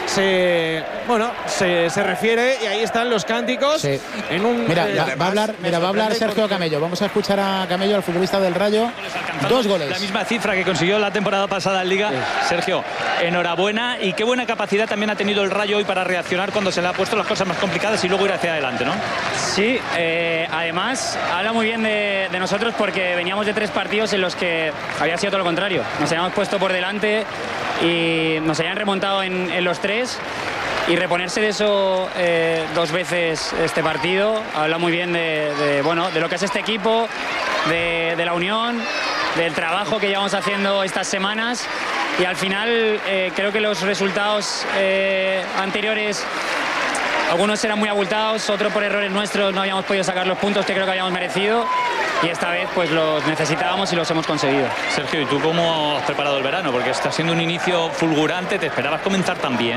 se, bueno, se, se refiere, y ahí están los cánticos. Sí. En un, mira, eh, va, va, a hablar, mira va a hablar Sergio Camello. Vamos a escuchar a Camello, al futbolista del Rayo. Dos goles. La misma cifra que consiguió la temporada pasada en Liga. Sí. Sergio, enhorabuena, y qué buena capacidad también ha tenido el Rayo hoy para reaccionar cuando se le ha puesto las cosas más complicadas y luego ir hacia adelante, ¿no? Sí, eh, además habla muy bien de, de nosotros porque veníamos de tres partidos en los que había sido todo lo contrario. Nos habíamos puesto por delante y nos habían remontado en, en los tres. Y reponerse de eso eh, dos veces este partido habla muy bien de, de, bueno, de lo que es este equipo, de, de la unión, del trabajo que llevamos haciendo estas semanas. Y al final eh, creo que los resultados eh, anteriores, algunos eran muy abultados, otros por errores nuestros no habíamos podido sacar los puntos que creo que habíamos merecido. Y esta vez pues los necesitábamos y los hemos conseguido. Sergio, ¿y tú cómo has preparado el verano? Porque está siendo un inicio fulgurante. ¿Te esperabas comenzar tan bien?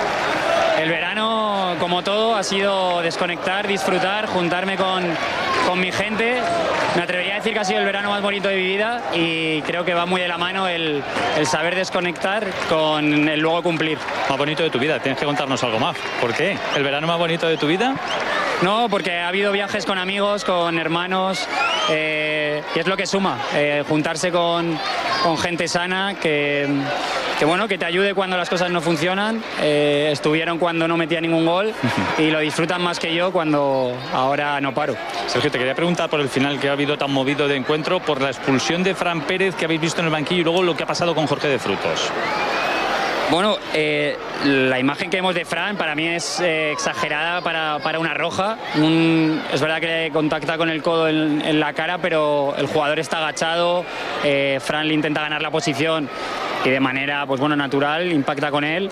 El verano, como todo, ha sido desconectar, disfrutar, juntarme con, con mi gente. Me atrevería a decir que ha sido el verano más bonito de mi vida y creo que va muy de la mano el, el saber desconectar con el luego cumplir. Más bonito de tu vida, tienes que contarnos algo más. ¿Por qué? ¿El verano más bonito de tu vida? No, porque ha habido viajes con amigos, con hermanos, eh, y es lo que suma, eh, juntarse con, con gente sana que, que, bueno, que te ayude cuando las cosas no funcionan. Eh, estuvieron cuando no metía ningún gol y lo disfrutan más que yo cuando ahora no paro. Sergio, te quería preguntar por el final que ha habido tan movido de encuentro, por la expulsión de Fran Pérez que habéis visto en el banquillo y luego lo que ha pasado con Jorge de Frutos. Bueno, eh, la imagen que vemos de Fran para mí es eh, exagerada para, para una roja. Un, es verdad que le contacta con el codo en, en la cara, pero el jugador está agachado. Eh, Fran le intenta ganar la posición y de manera, pues bueno, natural impacta con él.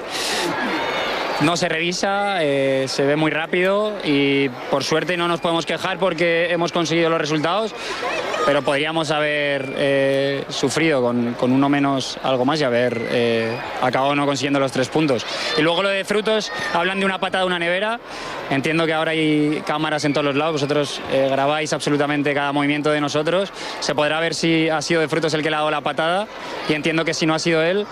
No se revisa, eh, se ve muy rápido y por suerte no nos podemos quejar porque hemos conseguido los resultados, pero podríamos haber eh, sufrido con, con uno menos algo más y haber eh, acabado no consiguiendo los tres puntos. Y luego lo de Frutos, hablan de una patada de una nevera. Entiendo que ahora hay cámaras en todos los lados, vosotros eh, grabáis absolutamente cada movimiento de nosotros. Se podrá ver si ha sido de Frutos el que le ha dado la patada y entiendo que si no ha sido él,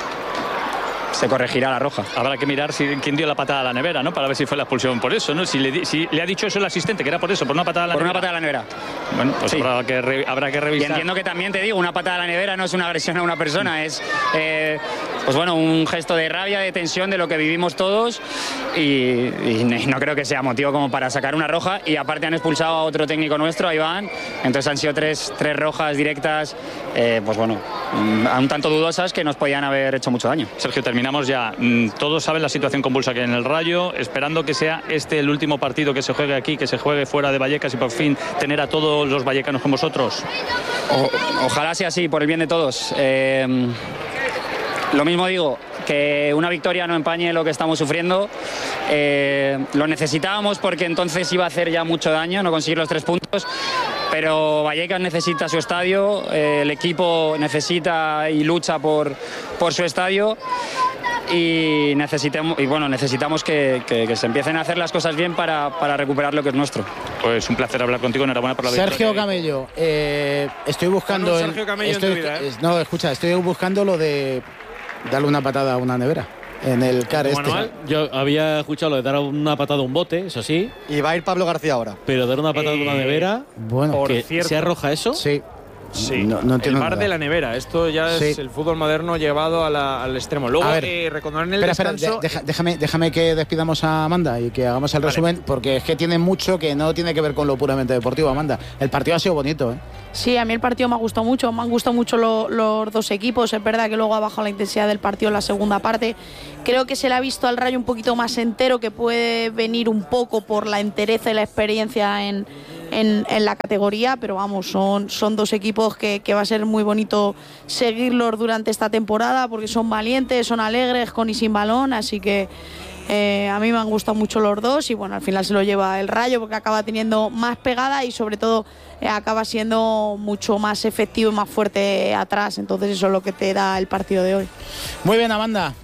se corregirá la roja. Habrá que mirar si, quién dio la patada a la nevera, ¿no? Para ver si fue la expulsión por eso, ¿no? Si le, si le ha dicho eso el asistente, que era por eso, por una patada a la por nevera. Por una patada a la nevera. Bueno, pues sí. habrá, que re, habrá que revisar. Y entiendo que también te digo, una patada a la nevera no es una agresión a una persona, es eh, pues bueno, un gesto de rabia, de tensión, de lo que vivimos todos y, y no creo que sea motivo como para sacar una roja. Y aparte han expulsado a otro técnico nuestro, a Iván, entonces han sido tres, tres rojas directas, eh, pues bueno, un tanto dudosas que nos podían haber hecho mucho daño. Sergio, terminamos ya. Todos saben la situación convulsa que hay en el Rayo, esperando que sea este el último partido que se juegue aquí, que se juegue fuera de Vallecas y por fin tener a todo todos los vallecanos con vosotros? O, ojalá sea así, por el bien de todos. Eh, lo mismo digo, que una victoria no empañe lo que estamos sufriendo. Eh, lo necesitábamos porque entonces iba a hacer ya mucho daño no conseguir los tres puntos, pero Vallecas necesita su estadio, eh, el equipo necesita y lucha por, por su estadio. Y necesitamos, y bueno, necesitamos que, que, que se empiecen a hacer las cosas bien para, para recuperar lo que es nuestro. Pues un placer hablar contigo, enhorabuena por la victoria. Sergio Camello, eh, estoy buscando... Bueno, Sergio Camello estoy, en tu vida, ¿eh? No, escucha, estoy buscando lo de darle una patada a una nevera en el car este. Yo había escuchado lo de dar una patada a un bote, eso sí. Y va a ir Pablo García ahora. Pero dar una patada a una Eh, nevera, bueno, por que cierto. ¿se arroja eso? Sí. Sí, No- no el entiendo bar nada. de la nevera. Esto ya es Sí. el fútbol moderno llevado a la- al extremo. Luego, A ver, eh, recordar en el Espera, espera, descanso... de- deja- déjame, déjame que despidamos a Amanda y que hagamos el Vale. resumen, porque es que tiene mucho que no tiene que ver con lo puramente deportivo, Amanda. El partido ha sido bonito, ¿eh? Sí, a mí el partido me ha gustado mucho, me han gustado mucho lo- los dos equipos. Es verdad que luego ha bajado la intensidad del partido en la segunda parte. Creo que se le ha visto al Rayo un poquito más entero, que puede venir un poco por la entereza y la experiencia en, en, en la categoría, pero vamos, son, son dos equipos que, que va a ser muy bonito seguirlos durante esta temporada, porque son valientes, son alegres con y sin balón, así que eh, a mí me han gustado mucho los dos y bueno, al final se lo lleva el Rayo porque acaba teniendo más pegada y sobre todo eh, acaba siendo mucho más efectivo y más fuerte atrás, entonces eso es lo que te da el partido de hoy. Muy bien, Amanda.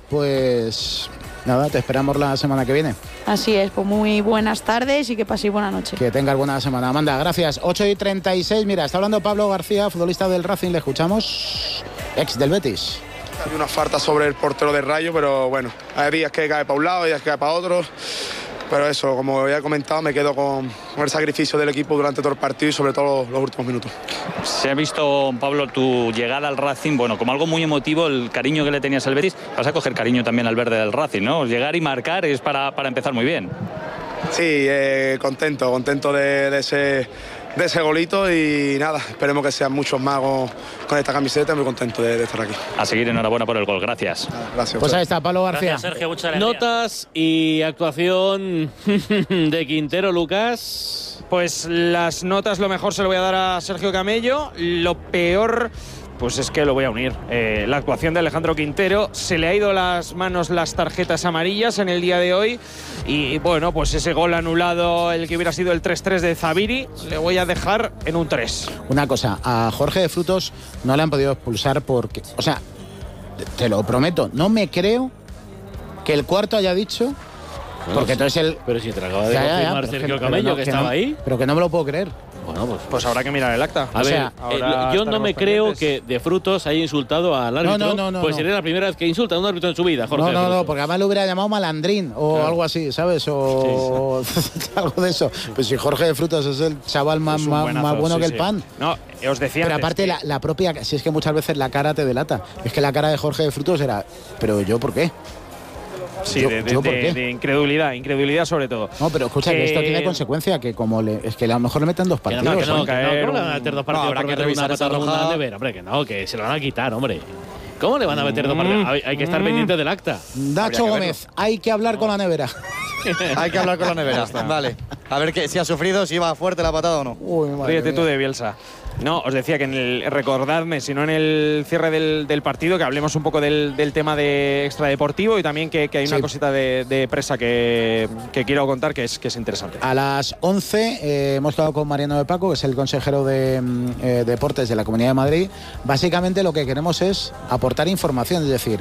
Pues nada, te esperamos la semana que viene. Así es, pues muy buenas tardes y que paséis buena noche. Que tengas buena semana. Amanda, gracias. ocho y treinta y seis. Mira, está hablando Pablo García, futbolista del Racing. Le escuchamos. Ex del Betis. Hay una falta sobre el portero del Rayo, pero bueno, hay días que cae para un lado, días que cae para otro. Pero eso, como ya he comentado, me quedo con, con el sacrificio del equipo durante todo el partido y sobre todo los, los últimos minutos. Se ha visto, Pablo, tu llegada al Racing, bueno, como algo muy emotivo, el cariño que le tenías al Betis. Vas a coger cariño también al verde del Racing, ¿no? Llegar y marcar es para, para empezar muy bien. Sí, eh, contento, contento de, de, ese, de ese golito y nada, esperemos que sean muchos más con, con esta camiseta, muy contento de, de estar aquí. A seguir, enhorabuena por el gol, gracias. Gracias. Pues ahí está, Pablo García. Gracias, Sergio, muchas gracias. Notas y actuación de Quintero, Lucas. Pues las notas, lo mejor se lo voy a dar a Sergio Camello. Lo peor, pues es que lo voy a unir. Eh, la actuación de Alejandro Quintero. Se le ha ido las manos las tarjetas amarillas en el día de hoy. Y bueno, pues ese gol anulado, el que hubiera sido el tres tres de Zaviri, le voy a dejar en un tres. Una cosa, a Jorge de Frutos no le han podido expulsar porque... O sea, te, te lo prometo, no me creo que el cuarto haya dicho... Bueno, porque sí, entonces el... Pero si te lo acaba de Ya, ya, ya, confirmar pero Sergio que- Camello, pero no, que, que estaba no, ahí. Pero que no me lo puedo creer. Bueno, pues, Pues habrá que mirar el acta. A O ver, sea, eh, ahora yo no me estaremos creo pendientes. que de Frutos haya insultado al árbitro. no, no, no, Pues no. sería la primera vez que insulta a un árbitro en su vida, Jorge. No, de no, no, Frutos. porque además lo hubiera llamado malandrín o Claro. algo así, ¿sabes? O algo de eso. Pues si Jorge de Frutos es el chaval más, Es un más, buenazo, más bueno sí, que el sí. pan. No, os decía Pero antes aparte que- la, la propia, si es que muchas veces la cara te delata. Es que la cara de Jorge de Frutos era, pero yo ¿por qué? Sí, Yo- de, de- yo ¿por de- qué? de incredulidad, incredulidad sobre todo. No, pero escucha, que Que- esto tiene consecuencia, que como le, es que a lo mejor le meten dos Que no, partidos. que no, ¿eh? que no, ¿cómo le van a meter dos partidos habrá por que meter revisar una esa patada a una roja. nevera? Hombre, que no, que se lo van a quitar, hombre. ¿Cómo le van a meter dos Mm. partidos? Hay, hay que estar Mm. pendiente del acta. Nacho Habría que Gómez, hay que hablar con la nevera. Hay que hablar con la nevera. Vale. A ver que, si ha sufrido, si va fuerte la patada o no. Uy, madre Ríete mía. tú de Bielsa. No, os decía que en el recordadme, si no en el cierre del, del partido, que hablemos un poco del, del tema de extradeportivo y también que, que hay una Sí. cosita de, de presa que, que quiero contar que es, que es interesante. A las once eh, hemos quedado con Mariano de Paco, que es el consejero de mm, eh, Deportes de la Comunidad de Madrid. Básicamente lo que queremos es aportar información, es decir,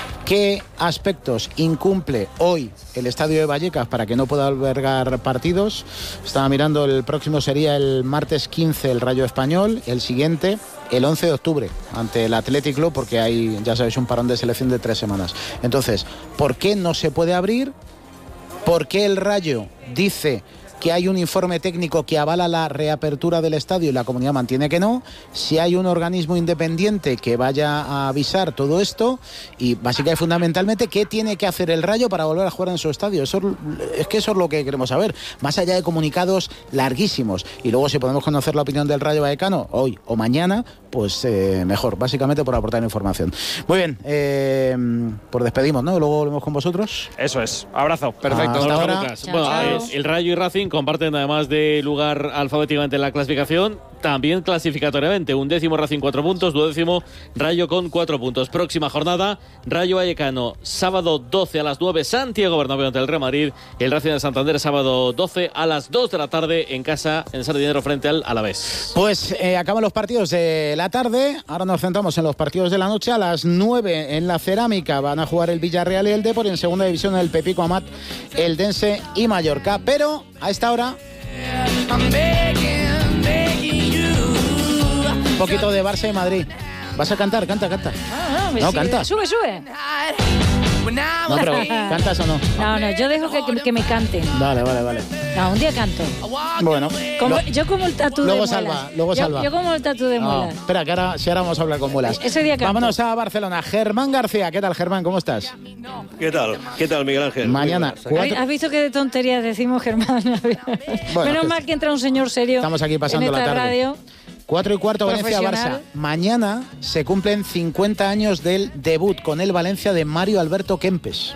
qué aspectos incumple hoy el estadio de Vallecas para que no pueda albergar partidos. Estaba mirando, el próximo sería el martes quince el Rayo Español, el siguiente el once de octubre ante el Athletic Club, porque hay, ya sabéis, un parón de selección de tres semanas. Entonces, ¿por qué no se puede abrir? ¿Por qué el Rayo dice que hay un informe técnico que avala la reapertura del estadio y la comunidad mantiene que no? Si hay un organismo independiente que vaya a avisar todo esto, y básicamente fundamentalmente qué tiene que hacer el Rayo para volver a jugar en su estadio. Eso es, es que eso es lo que queremos saber, más allá de comunicados larguísimos. Y luego, si podemos conocer la opinión del Rayo Vallecano hoy o mañana, pues eh, mejor, básicamente por aportar información. Muy bien, eh, por despedimos, ¿no? Luego volvemos con vosotros. Eso es. Abrazo. Perfecto. Hasta ahora. Lucas. Bueno, el, el Rayo y Racing comparten además de lugar alfabéticamente en la clasificación, también clasificatoriamente. Un décimo Racing cuatro puntos, duodécimo Rayo con cuatro puntos. Próxima jornada, Rayo Vallecano, sábado doce a las nueve, Santiago Bernabéu ante el Real Madrid. El Racing de Santander, sábado doce a las dos de la tarde en casa en Sardinero frente al Alavés. Pues eh, acaban los partidos de la tarde, ahora nos centramos en los partidos de la noche. A las nueve en la Cerámica van a jugar el Villarreal y el Depor, y en segunda división el Pepico Amat, el Dense y Mallorca. Pero a esta hora un poquito de Barça y Madrid. ¿Vas a cantar? Canta, canta. No, no, no sí, canta. Sube, sube. No, pero ¿cantas o no? No, no, yo dejo que, que, que me canten. Vale, vale, vale. No, un día canto. Bueno. Como, lo, yo como el tatu luego de salva, muelas. Luego yo, salva. Yo como el tatu de no, muelas. Espera, que ahora, si ahora vamos a hablar con muelas. Ese día canto. Vámonos a Barcelona. Germán García. ¿Qué tal, Germán? ¿Cómo estás? ¿Qué tal? ¿Qué tal, Miguel Ángel? Mañana. Cuatro... ¿Has visto qué de tonterías decimos, Germán? Bueno, menos mal que entra un señor serio. Estamos aquí pasando en esta la tarde. Radio. Cuatro y cuarto, Valencia-Barça. Mañana se cumplen cincuenta años del debut con el Valencia de Mario Alberto Kempes.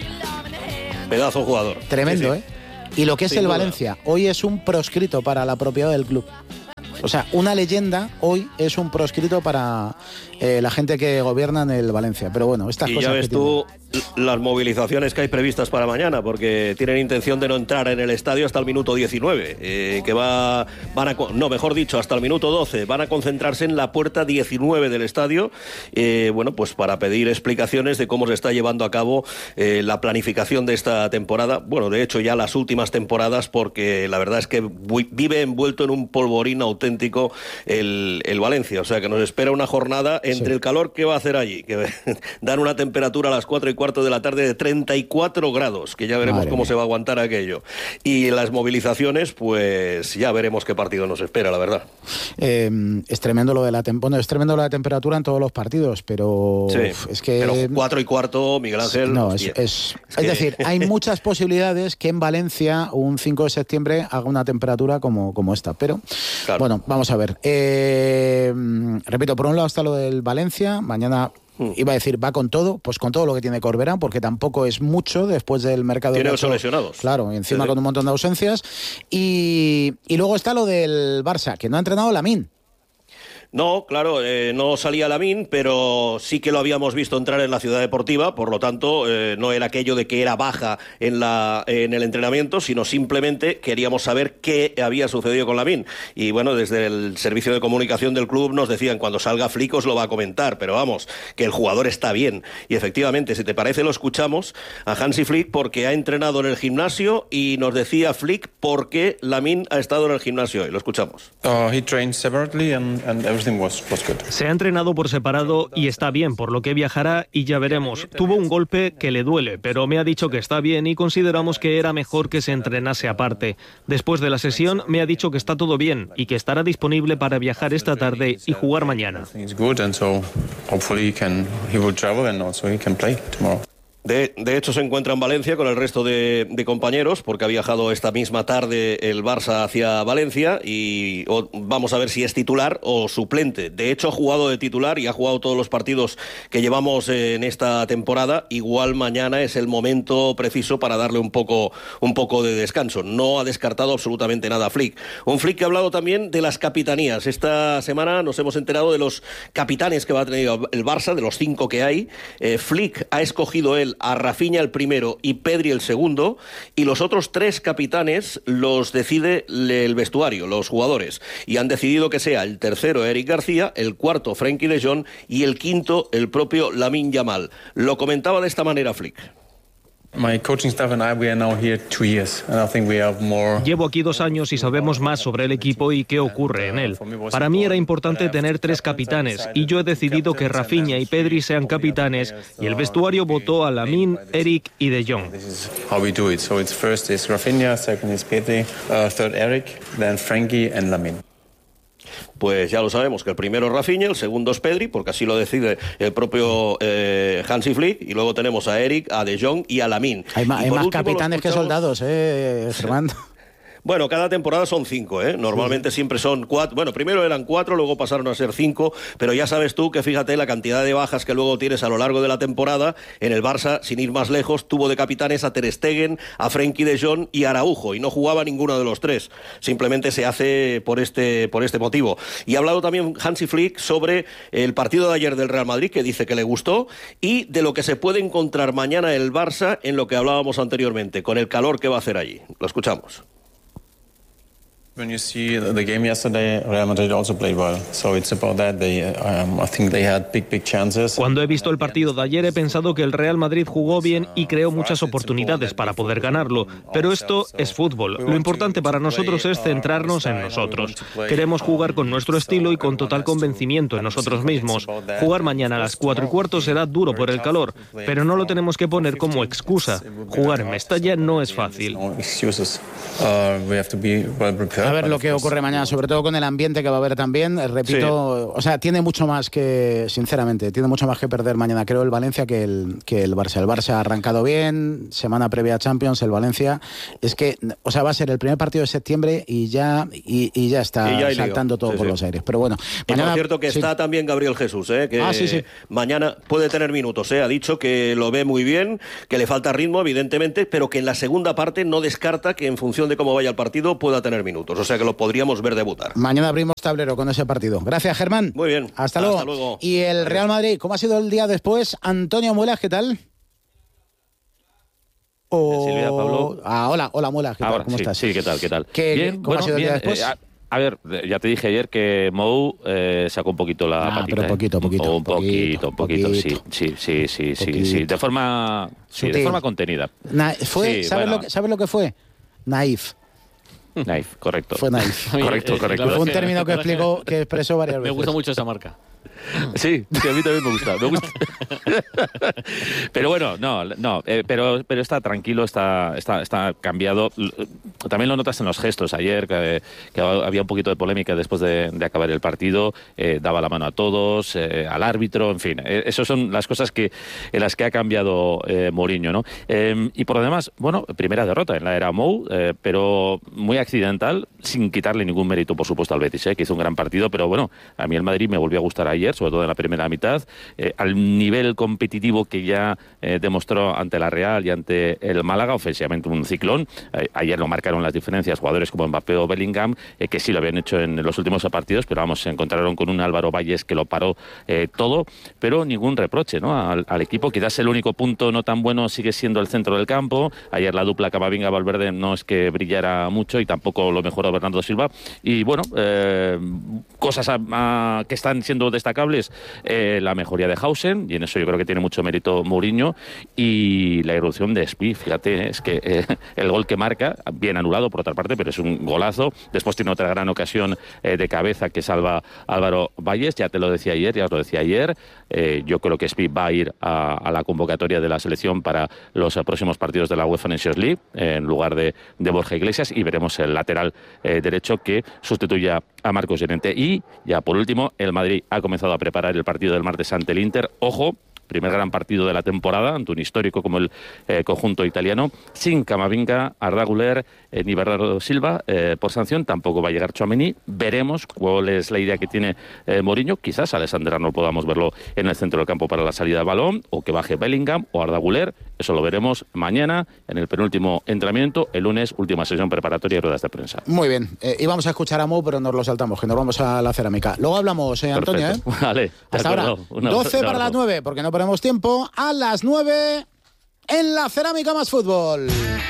Pedazo jugador. Tremendo, sí, sí. ¿eh? Y lo que es Sin el duda. Valencia, hoy es un proscrito para la propiedad del club. O sea, una leyenda hoy es un proscrito para eh, la gente que gobierna en el Valencia. Pero bueno, estas y cosas. ya ves que tú las movilizaciones que hay previstas para mañana, porque tienen intención de no entrar en el estadio hasta el minuto diecinueve, eh, que va, van a, no, mejor dicho, hasta el minuto doce, van a concentrarse en la puerta diecinueve del estadio, eh, bueno, pues para pedir explicaciones de cómo se está llevando a cabo eh, la planificación de esta temporada, bueno, de hecho ya las últimas temporadas, porque la verdad es que vive envuelto en un polvorín auténtico el, el Valencia, o sea que nos espera una jornada entre sí. el calor que va a hacer allí, que dan una temperatura a las cuatro y cuarto de la tarde de treinta y cuatro grados, que ya veremos Madre cómo mía. se va a aguantar aquello. Y las movilizaciones, pues ya veremos qué partido nos espera, la verdad. Eh, es tremendo lo de la tem- bueno, es tremendo la temperatura en todos los partidos, pero sí, es que pero cuatro y cuarto, Miguel Ángel. No, es, es, es, es que... decir, hay muchas posibilidades que en Valencia un cinco de septiembre haga una temperatura como, como esta, pero claro. Bueno, vamos a ver. Eh, repito, por un lado está lo del Valencia, mañana iba a decir, va con todo, pues con todo lo que tiene Corberán, porque tampoco es mucho después del mercado. Tiene ocho lesionados. Claro, y encima sí, sí. con un montón de ausencias. Y, y luego está lo del Barça, que no ha entrenado Lamine. No, claro, eh, no salía Lamine, pero sí que lo habíamos visto entrar en la Ciudad Deportiva, por lo tanto, eh, no era aquello de que era baja en, la, en el entrenamiento, sino simplemente queríamos saber qué había sucedido con Lamine. Y bueno, desde el servicio de comunicación del club nos decían, cuando salga Flick os lo va a comentar, pero vamos, que el jugador está bien. Y efectivamente, si te parece, lo escuchamos a Hansi Flick, porque ha entrenado en el gimnasio, y nos decía Flick por qué Lamine ha estado en el gimnasio hoy. Lo escuchamos. Uh, he trained separately and, and everything was, was good. Se ha entrenado por separado y está bien, por lo que viajará y ya veremos. Tuvo un golpe que le duele, pero me ha dicho que está bien y consideramos que era mejor que se entrenase aparte. Después de la sesión me ha dicho que está todo bien y que estará disponible para viajar esta tarde y jugar mañana. De, de hecho, se encuentra en Valencia con el resto de, de compañeros, porque ha viajado esta misma tarde el Barça hacia Valencia, y o, vamos a ver si es titular o suplente. De hecho, ha jugado de titular y ha jugado todos los partidos que llevamos eh, en esta temporada. Igual mañana es el momento preciso para darle un poco, un poco de descanso. No ha descartado absolutamente nada a Flick. Un Flick que ha hablado también de las capitanías. Esta semana nos hemos enterado de los capitanes que va a tener el Barça, de los cinco que hay. Eh, Flick ha escogido él a Rafinha el primero y Pedri el segundo, y los otros tres capitanes los decide el vestuario, los jugadores, y han decidido que sea el tercero Eric García, el cuarto Frenkie de Jong y el quinto el propio Lamine Yamal. Lo comentaba de esta manera Flick. My coaching staff and I, we are now here two years, and I think we have more. Llevo aquí dos años y sabemos más sobre el equipo y qué ocurre en él. Para mí era importante tener tres capitanes y yo he decidido que Rafinha y Pedri sean capitanes, y el vestuario votó a Lamine, Eric y De Jong. How we do it. So it's first is Rafinha, second is Pedri, uh, third Eric, then Frenkie and Lamine. Pues ya lo sabemos, que el primero es Rafinha, el segundo es Pedri, porque así lo decide el propio eh, Hansi Flick, y luego tenemos a Eric, a De Jong y a Lamine. Hay, ma- hay más último, capitanes que soldados, eh, Germán. Bueno, cada temporada son cinco, ¿eh? Normalmente sí. siempre son cuatro. Bueno, primero eran cuatro, luego pasaron a ser cinco, pero ya sabes tú que fíjate la cantidad de bajas que luego tienes a lo largo de la temporada. En el Barça, sin ir más lejos, tuvo de capitanes a Ter Stegen, a Frenkie de Jong y a Araujo, y no jugaba ninguno de los tres. Simplemente se hace por este, por este motivo. Y ha hablado también Hansi Flick sobre el partido de ayer del Real Madrid, que dice que le gustó, y de lo que se puede encontrar mañana el Barça en lo que hablábamos anteriormente, con el calor que va a hacer allí. Lo escuchamos. When you see the game yesterday, Real Madrid also played well. So it's about that. They, um, I think they had big, big chances. Cuando he visto el partido de ayer he pensado que el Real Madrid jugó bien y creó muchas oportunidades para poder ganarlo. Pero esto es fútbol. Lo importante para nosotros es centrarnos en nosotros. Queremos jugar con nuestro estilo y con total convencimiento en nosotros mismos. Jugar mañana a las cuatro y cuarto será duro por el calor, pero no lo tenemos que poner como excusa. Jugar en Mestalla no es fácil. A ver lo que ocurre mañana, sobre todo con el ambiente que va a haber también. Repito, sí. o sea, tiene mucho más que, sinceramente, tiene mucho más que perder mañana, creo, el Valencia que el, que el Barça. El Barça ha arrancado bien, semana previa a Champions, el Valencia. Es que, o sea, va a ser el primer partido de septiembre y ya, y, y ya está y ya saltando todo sí, por sí. los aires. Pero bueno, mañana. Es cierto que sí. está también Gabriel Jesús, ¿eh? que ah, sí, sí. mañana puede tener minutos. ¿eh? Ha dicho que lo ve muy bien, que le falta ritmo, evidentemente, pero que en la segunda parte no descarta que en función de cómo vaya el partido pueda tener minutos. O sea que lo podríamos ver debutar. Mañana abrimos tablero con ese partido. Gracias, Germán. Muy bien. Hasta luego. Hasta luego. Y el Real Madrid, ¿cómo ha sido el día después? Antonio Muelas, ¿qué tal? Oh... Silvia, Pablo. Ah, hola, hola Muelas, ¿qué tal? Ahora, ¿Cómo sí, estás? Sí, ¿qué tal? ¿Qué tal? ¿Qué, bien, ¿Cómo bueno, ha sido bien, el día después? Eh, a, a ver, ya te dije ayer que Mou eh, sacó un poquito la ah, patita. Pero poquito, poquito. Un poquito, un poquito, poquito, poquito, sí, sí, sí, sí, sí, sí, de forma, sí, de forma contenida. Na fue, sí, ¿sabes, bueno. lo que, ¿Sabes lo que fue? Naif. Naif, correcto. Fue naif. correcto, correcto. Fue un término que explicó, que expresó varias veces. Me gusta mucho esa marca. Sí, sí, a mí también me gusta. Me gusta. Pero bueno, no, no, eh, pero, pero está tranquilo, está, está, está cambiado. También lo notas en los gestos. Ayer que, que había un poquito de polémica después de, de acabar el partido, eh, daba la mano a todos, eh, al árbitro, en fin. Eh, esas son las cosas que en las que ha cambiado eh, Mourinho, ¿no? Eh, y por lo demás, bueno, primera derrota en la era Mou, eh, pero muy accidental, sin quitarle ningún mérito, por supuesto, al Betis, eh, que hizo un gran partido, pero bueno, a mí el Madrid me volvió a gustar ayer, sobre todo en la primera mitad, eh, al nivel competitivo que ya eh, demostró ante la Real y ante el Málaga, ofensivamente un ciclón. Eh, ayer lo marcaron las diferencias jugadores como Mbappé o Bellingham, eh, que sí lo habían hecho en los últimos partidos, pero vamos, se encontraron con un Álvaro Valles que lo paró eh, todo, pero ningún reproche, ¿no? al, al equipo. Quizás el único punto no tan bueno sigue siendo el centro del campo. Ayer la dupla Camavinga-Valverde no es que brillara mucho y tampoco lo mejoró Bernardo Silva. Y bueno, eh, cosas a, a, que están siendo destacables. Eh, la mejoría de Hausen, y en eso yo creo que tiene mucho mérito Mourinho, y la irrupción de Spi. Fíjate, es que eh, el gol que marca, bien anulado por otra parte, pero es un golazo. Después tiene otra gran ocasión eh, de cabeza que salva Álvaro Valles. Ya te lo decía ayer, ya os lo decía ayer. Eh, yo creo que Spi va a ir a, a la convocatoria de la selección para los eh, próximos partidos de la UEFA Nations League, eh, en lugar de, de Borja Iglesias, y veremos el lateral eh, derecho que sustituya a Marcos Llorente. Y ya por último, el Madrid ha comenzado a preparar el partido del martes ante el Inter. Ojo, primer gran partido de la temporada ante un histórico como el eh, conjunto italiano, sin Camavinga, Arda Güler eh, ni Bernardo Silva eh, por sanción. Tampoco va a llegar Tchouaméni. Veremos cuál es la idea que tiene eh, Mourinho. Quizás Alexander Arnold podamos verlo en el centro del campo para la salida de balón, o que baje Bellingham o Arda Güler. Eso lo veremos mañana en el penúltimo entrenamiento. El lunes, última sesión preparatoria y ruedas de prensa. Muy bien. Eh, íbamos a escuchar a Mou, pero nos lo saltamos, que nos vamos a la cerámica. Luego hablamos, eh, Antonio. ¿eh? Vale. Hasta ahora. doce para las nueve, porque no ponemos tiempo. A las nueve en la cerámica más fútbol.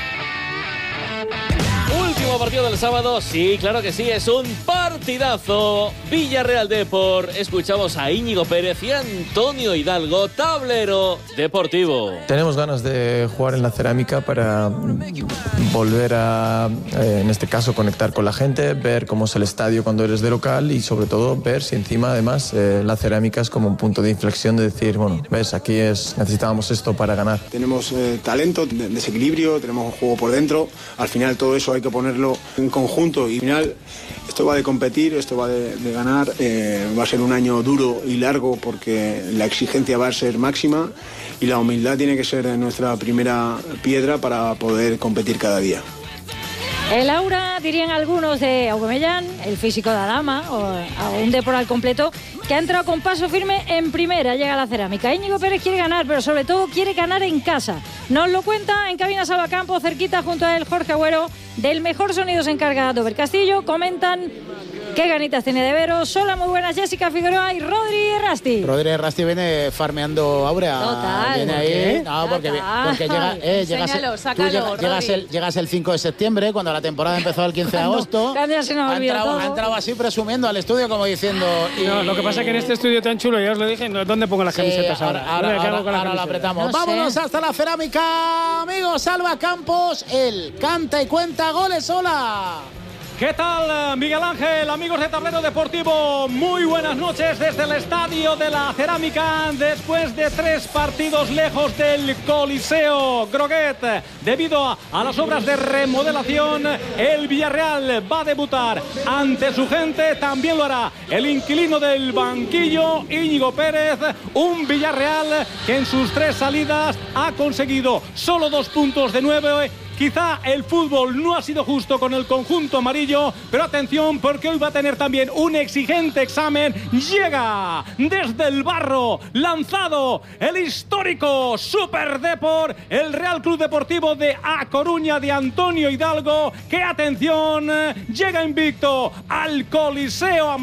Último partido del sábado, sí, claro que sí, es un partidazo. Villarreal Depor, escuchamos a Íñigo Pérez y Antonio Hidalgo, tablero deportivo. Tenemos ganas de jugar en la cerámica para volver a, eh, en este caso, conectar con la gente, ver cómo es el estadio cuando eres de local y sobre todo ver si encima además eh, la cerámica es como un punto de inflexión de decir, bueno, ves, aquí es necesitábamos esto para ganar. Tenemos eh, talento, desequilibrio, tenemos juego por dentro, al final todo eso hay que ponerlo en conjunto y al final esto va de competir, esto va de, de ganar, eh, va a ser un año duro y largo porque la exigencia va a ser máxima y la humildad tiene que ser nuestra primera piedra para poder competir cada día. El aura, dirían algunos, de Aubameyang, el físico de Adama, o a un Depor al completo, que ha entrado con paso firme en primera. Llega a la Cerámica. Íñigo Pérez quiere ganar, pero sobre todo quiere ganar en casa. Nos lo cuenta en cabina Salvacampo, cerquita junto a él Jorge Agüero. Del mejor sonido se encarga Dover Castillo. Comentan qué ganitas tiene de veros. Hola, muy buenas, Jessica Figueroa y Rodri Rasti. Rodri Rasti viene farmeando Aurea. Total. Viene ¿Por ahí. qué? No, porque, porque llega, eh, llegas, Enséñalo, tú sácalo, llega- llegas, el, llegas el cinco de septiembre, cuando la temporada empezó el quince de agosto. Ya se nos ha, olvidó entrado, todo. ha entrado así presumiendo al estudio como diciendo... Y, No, lo que pasa es que en este estudio tan chulo, ya os lo dije, ¿dónde pongo las Sí, camisetas ahora, ahora? ahora, ¿Dónde ahora, cargo con la ahora la camiseta? apretamos. No sé. Vámonos hasta la Cerámica, amigos. Salva Campos, el canta y cuenta goles. Hola. ¿Qué tal, Miguel Ángel? Amigos de Tablero Deportivo, muy buenas noches desde el Estadio de la Cerámica. Después de tres partidos lejos del Coliseo Groguet, debido a, a las obras de remodelación, el Villarreal va a debutar ante su gente. También lo hará el inquilino del banquillo, Íñigo Pérez. Un Villarreal que en sus tres salidas ha conseguido solo dos puntos de nueve. Quizá el fútbol no ha sido justo con el conjunto amarillo, pero atención porque hoy va a tener también un exigente examen. Llega desde el barro, lanzado el histórico Super Depor, el Real Club Deportivo de A Coruña de Antonio Hidalgo, que atención, llega invicto al Coliseo Amarillo.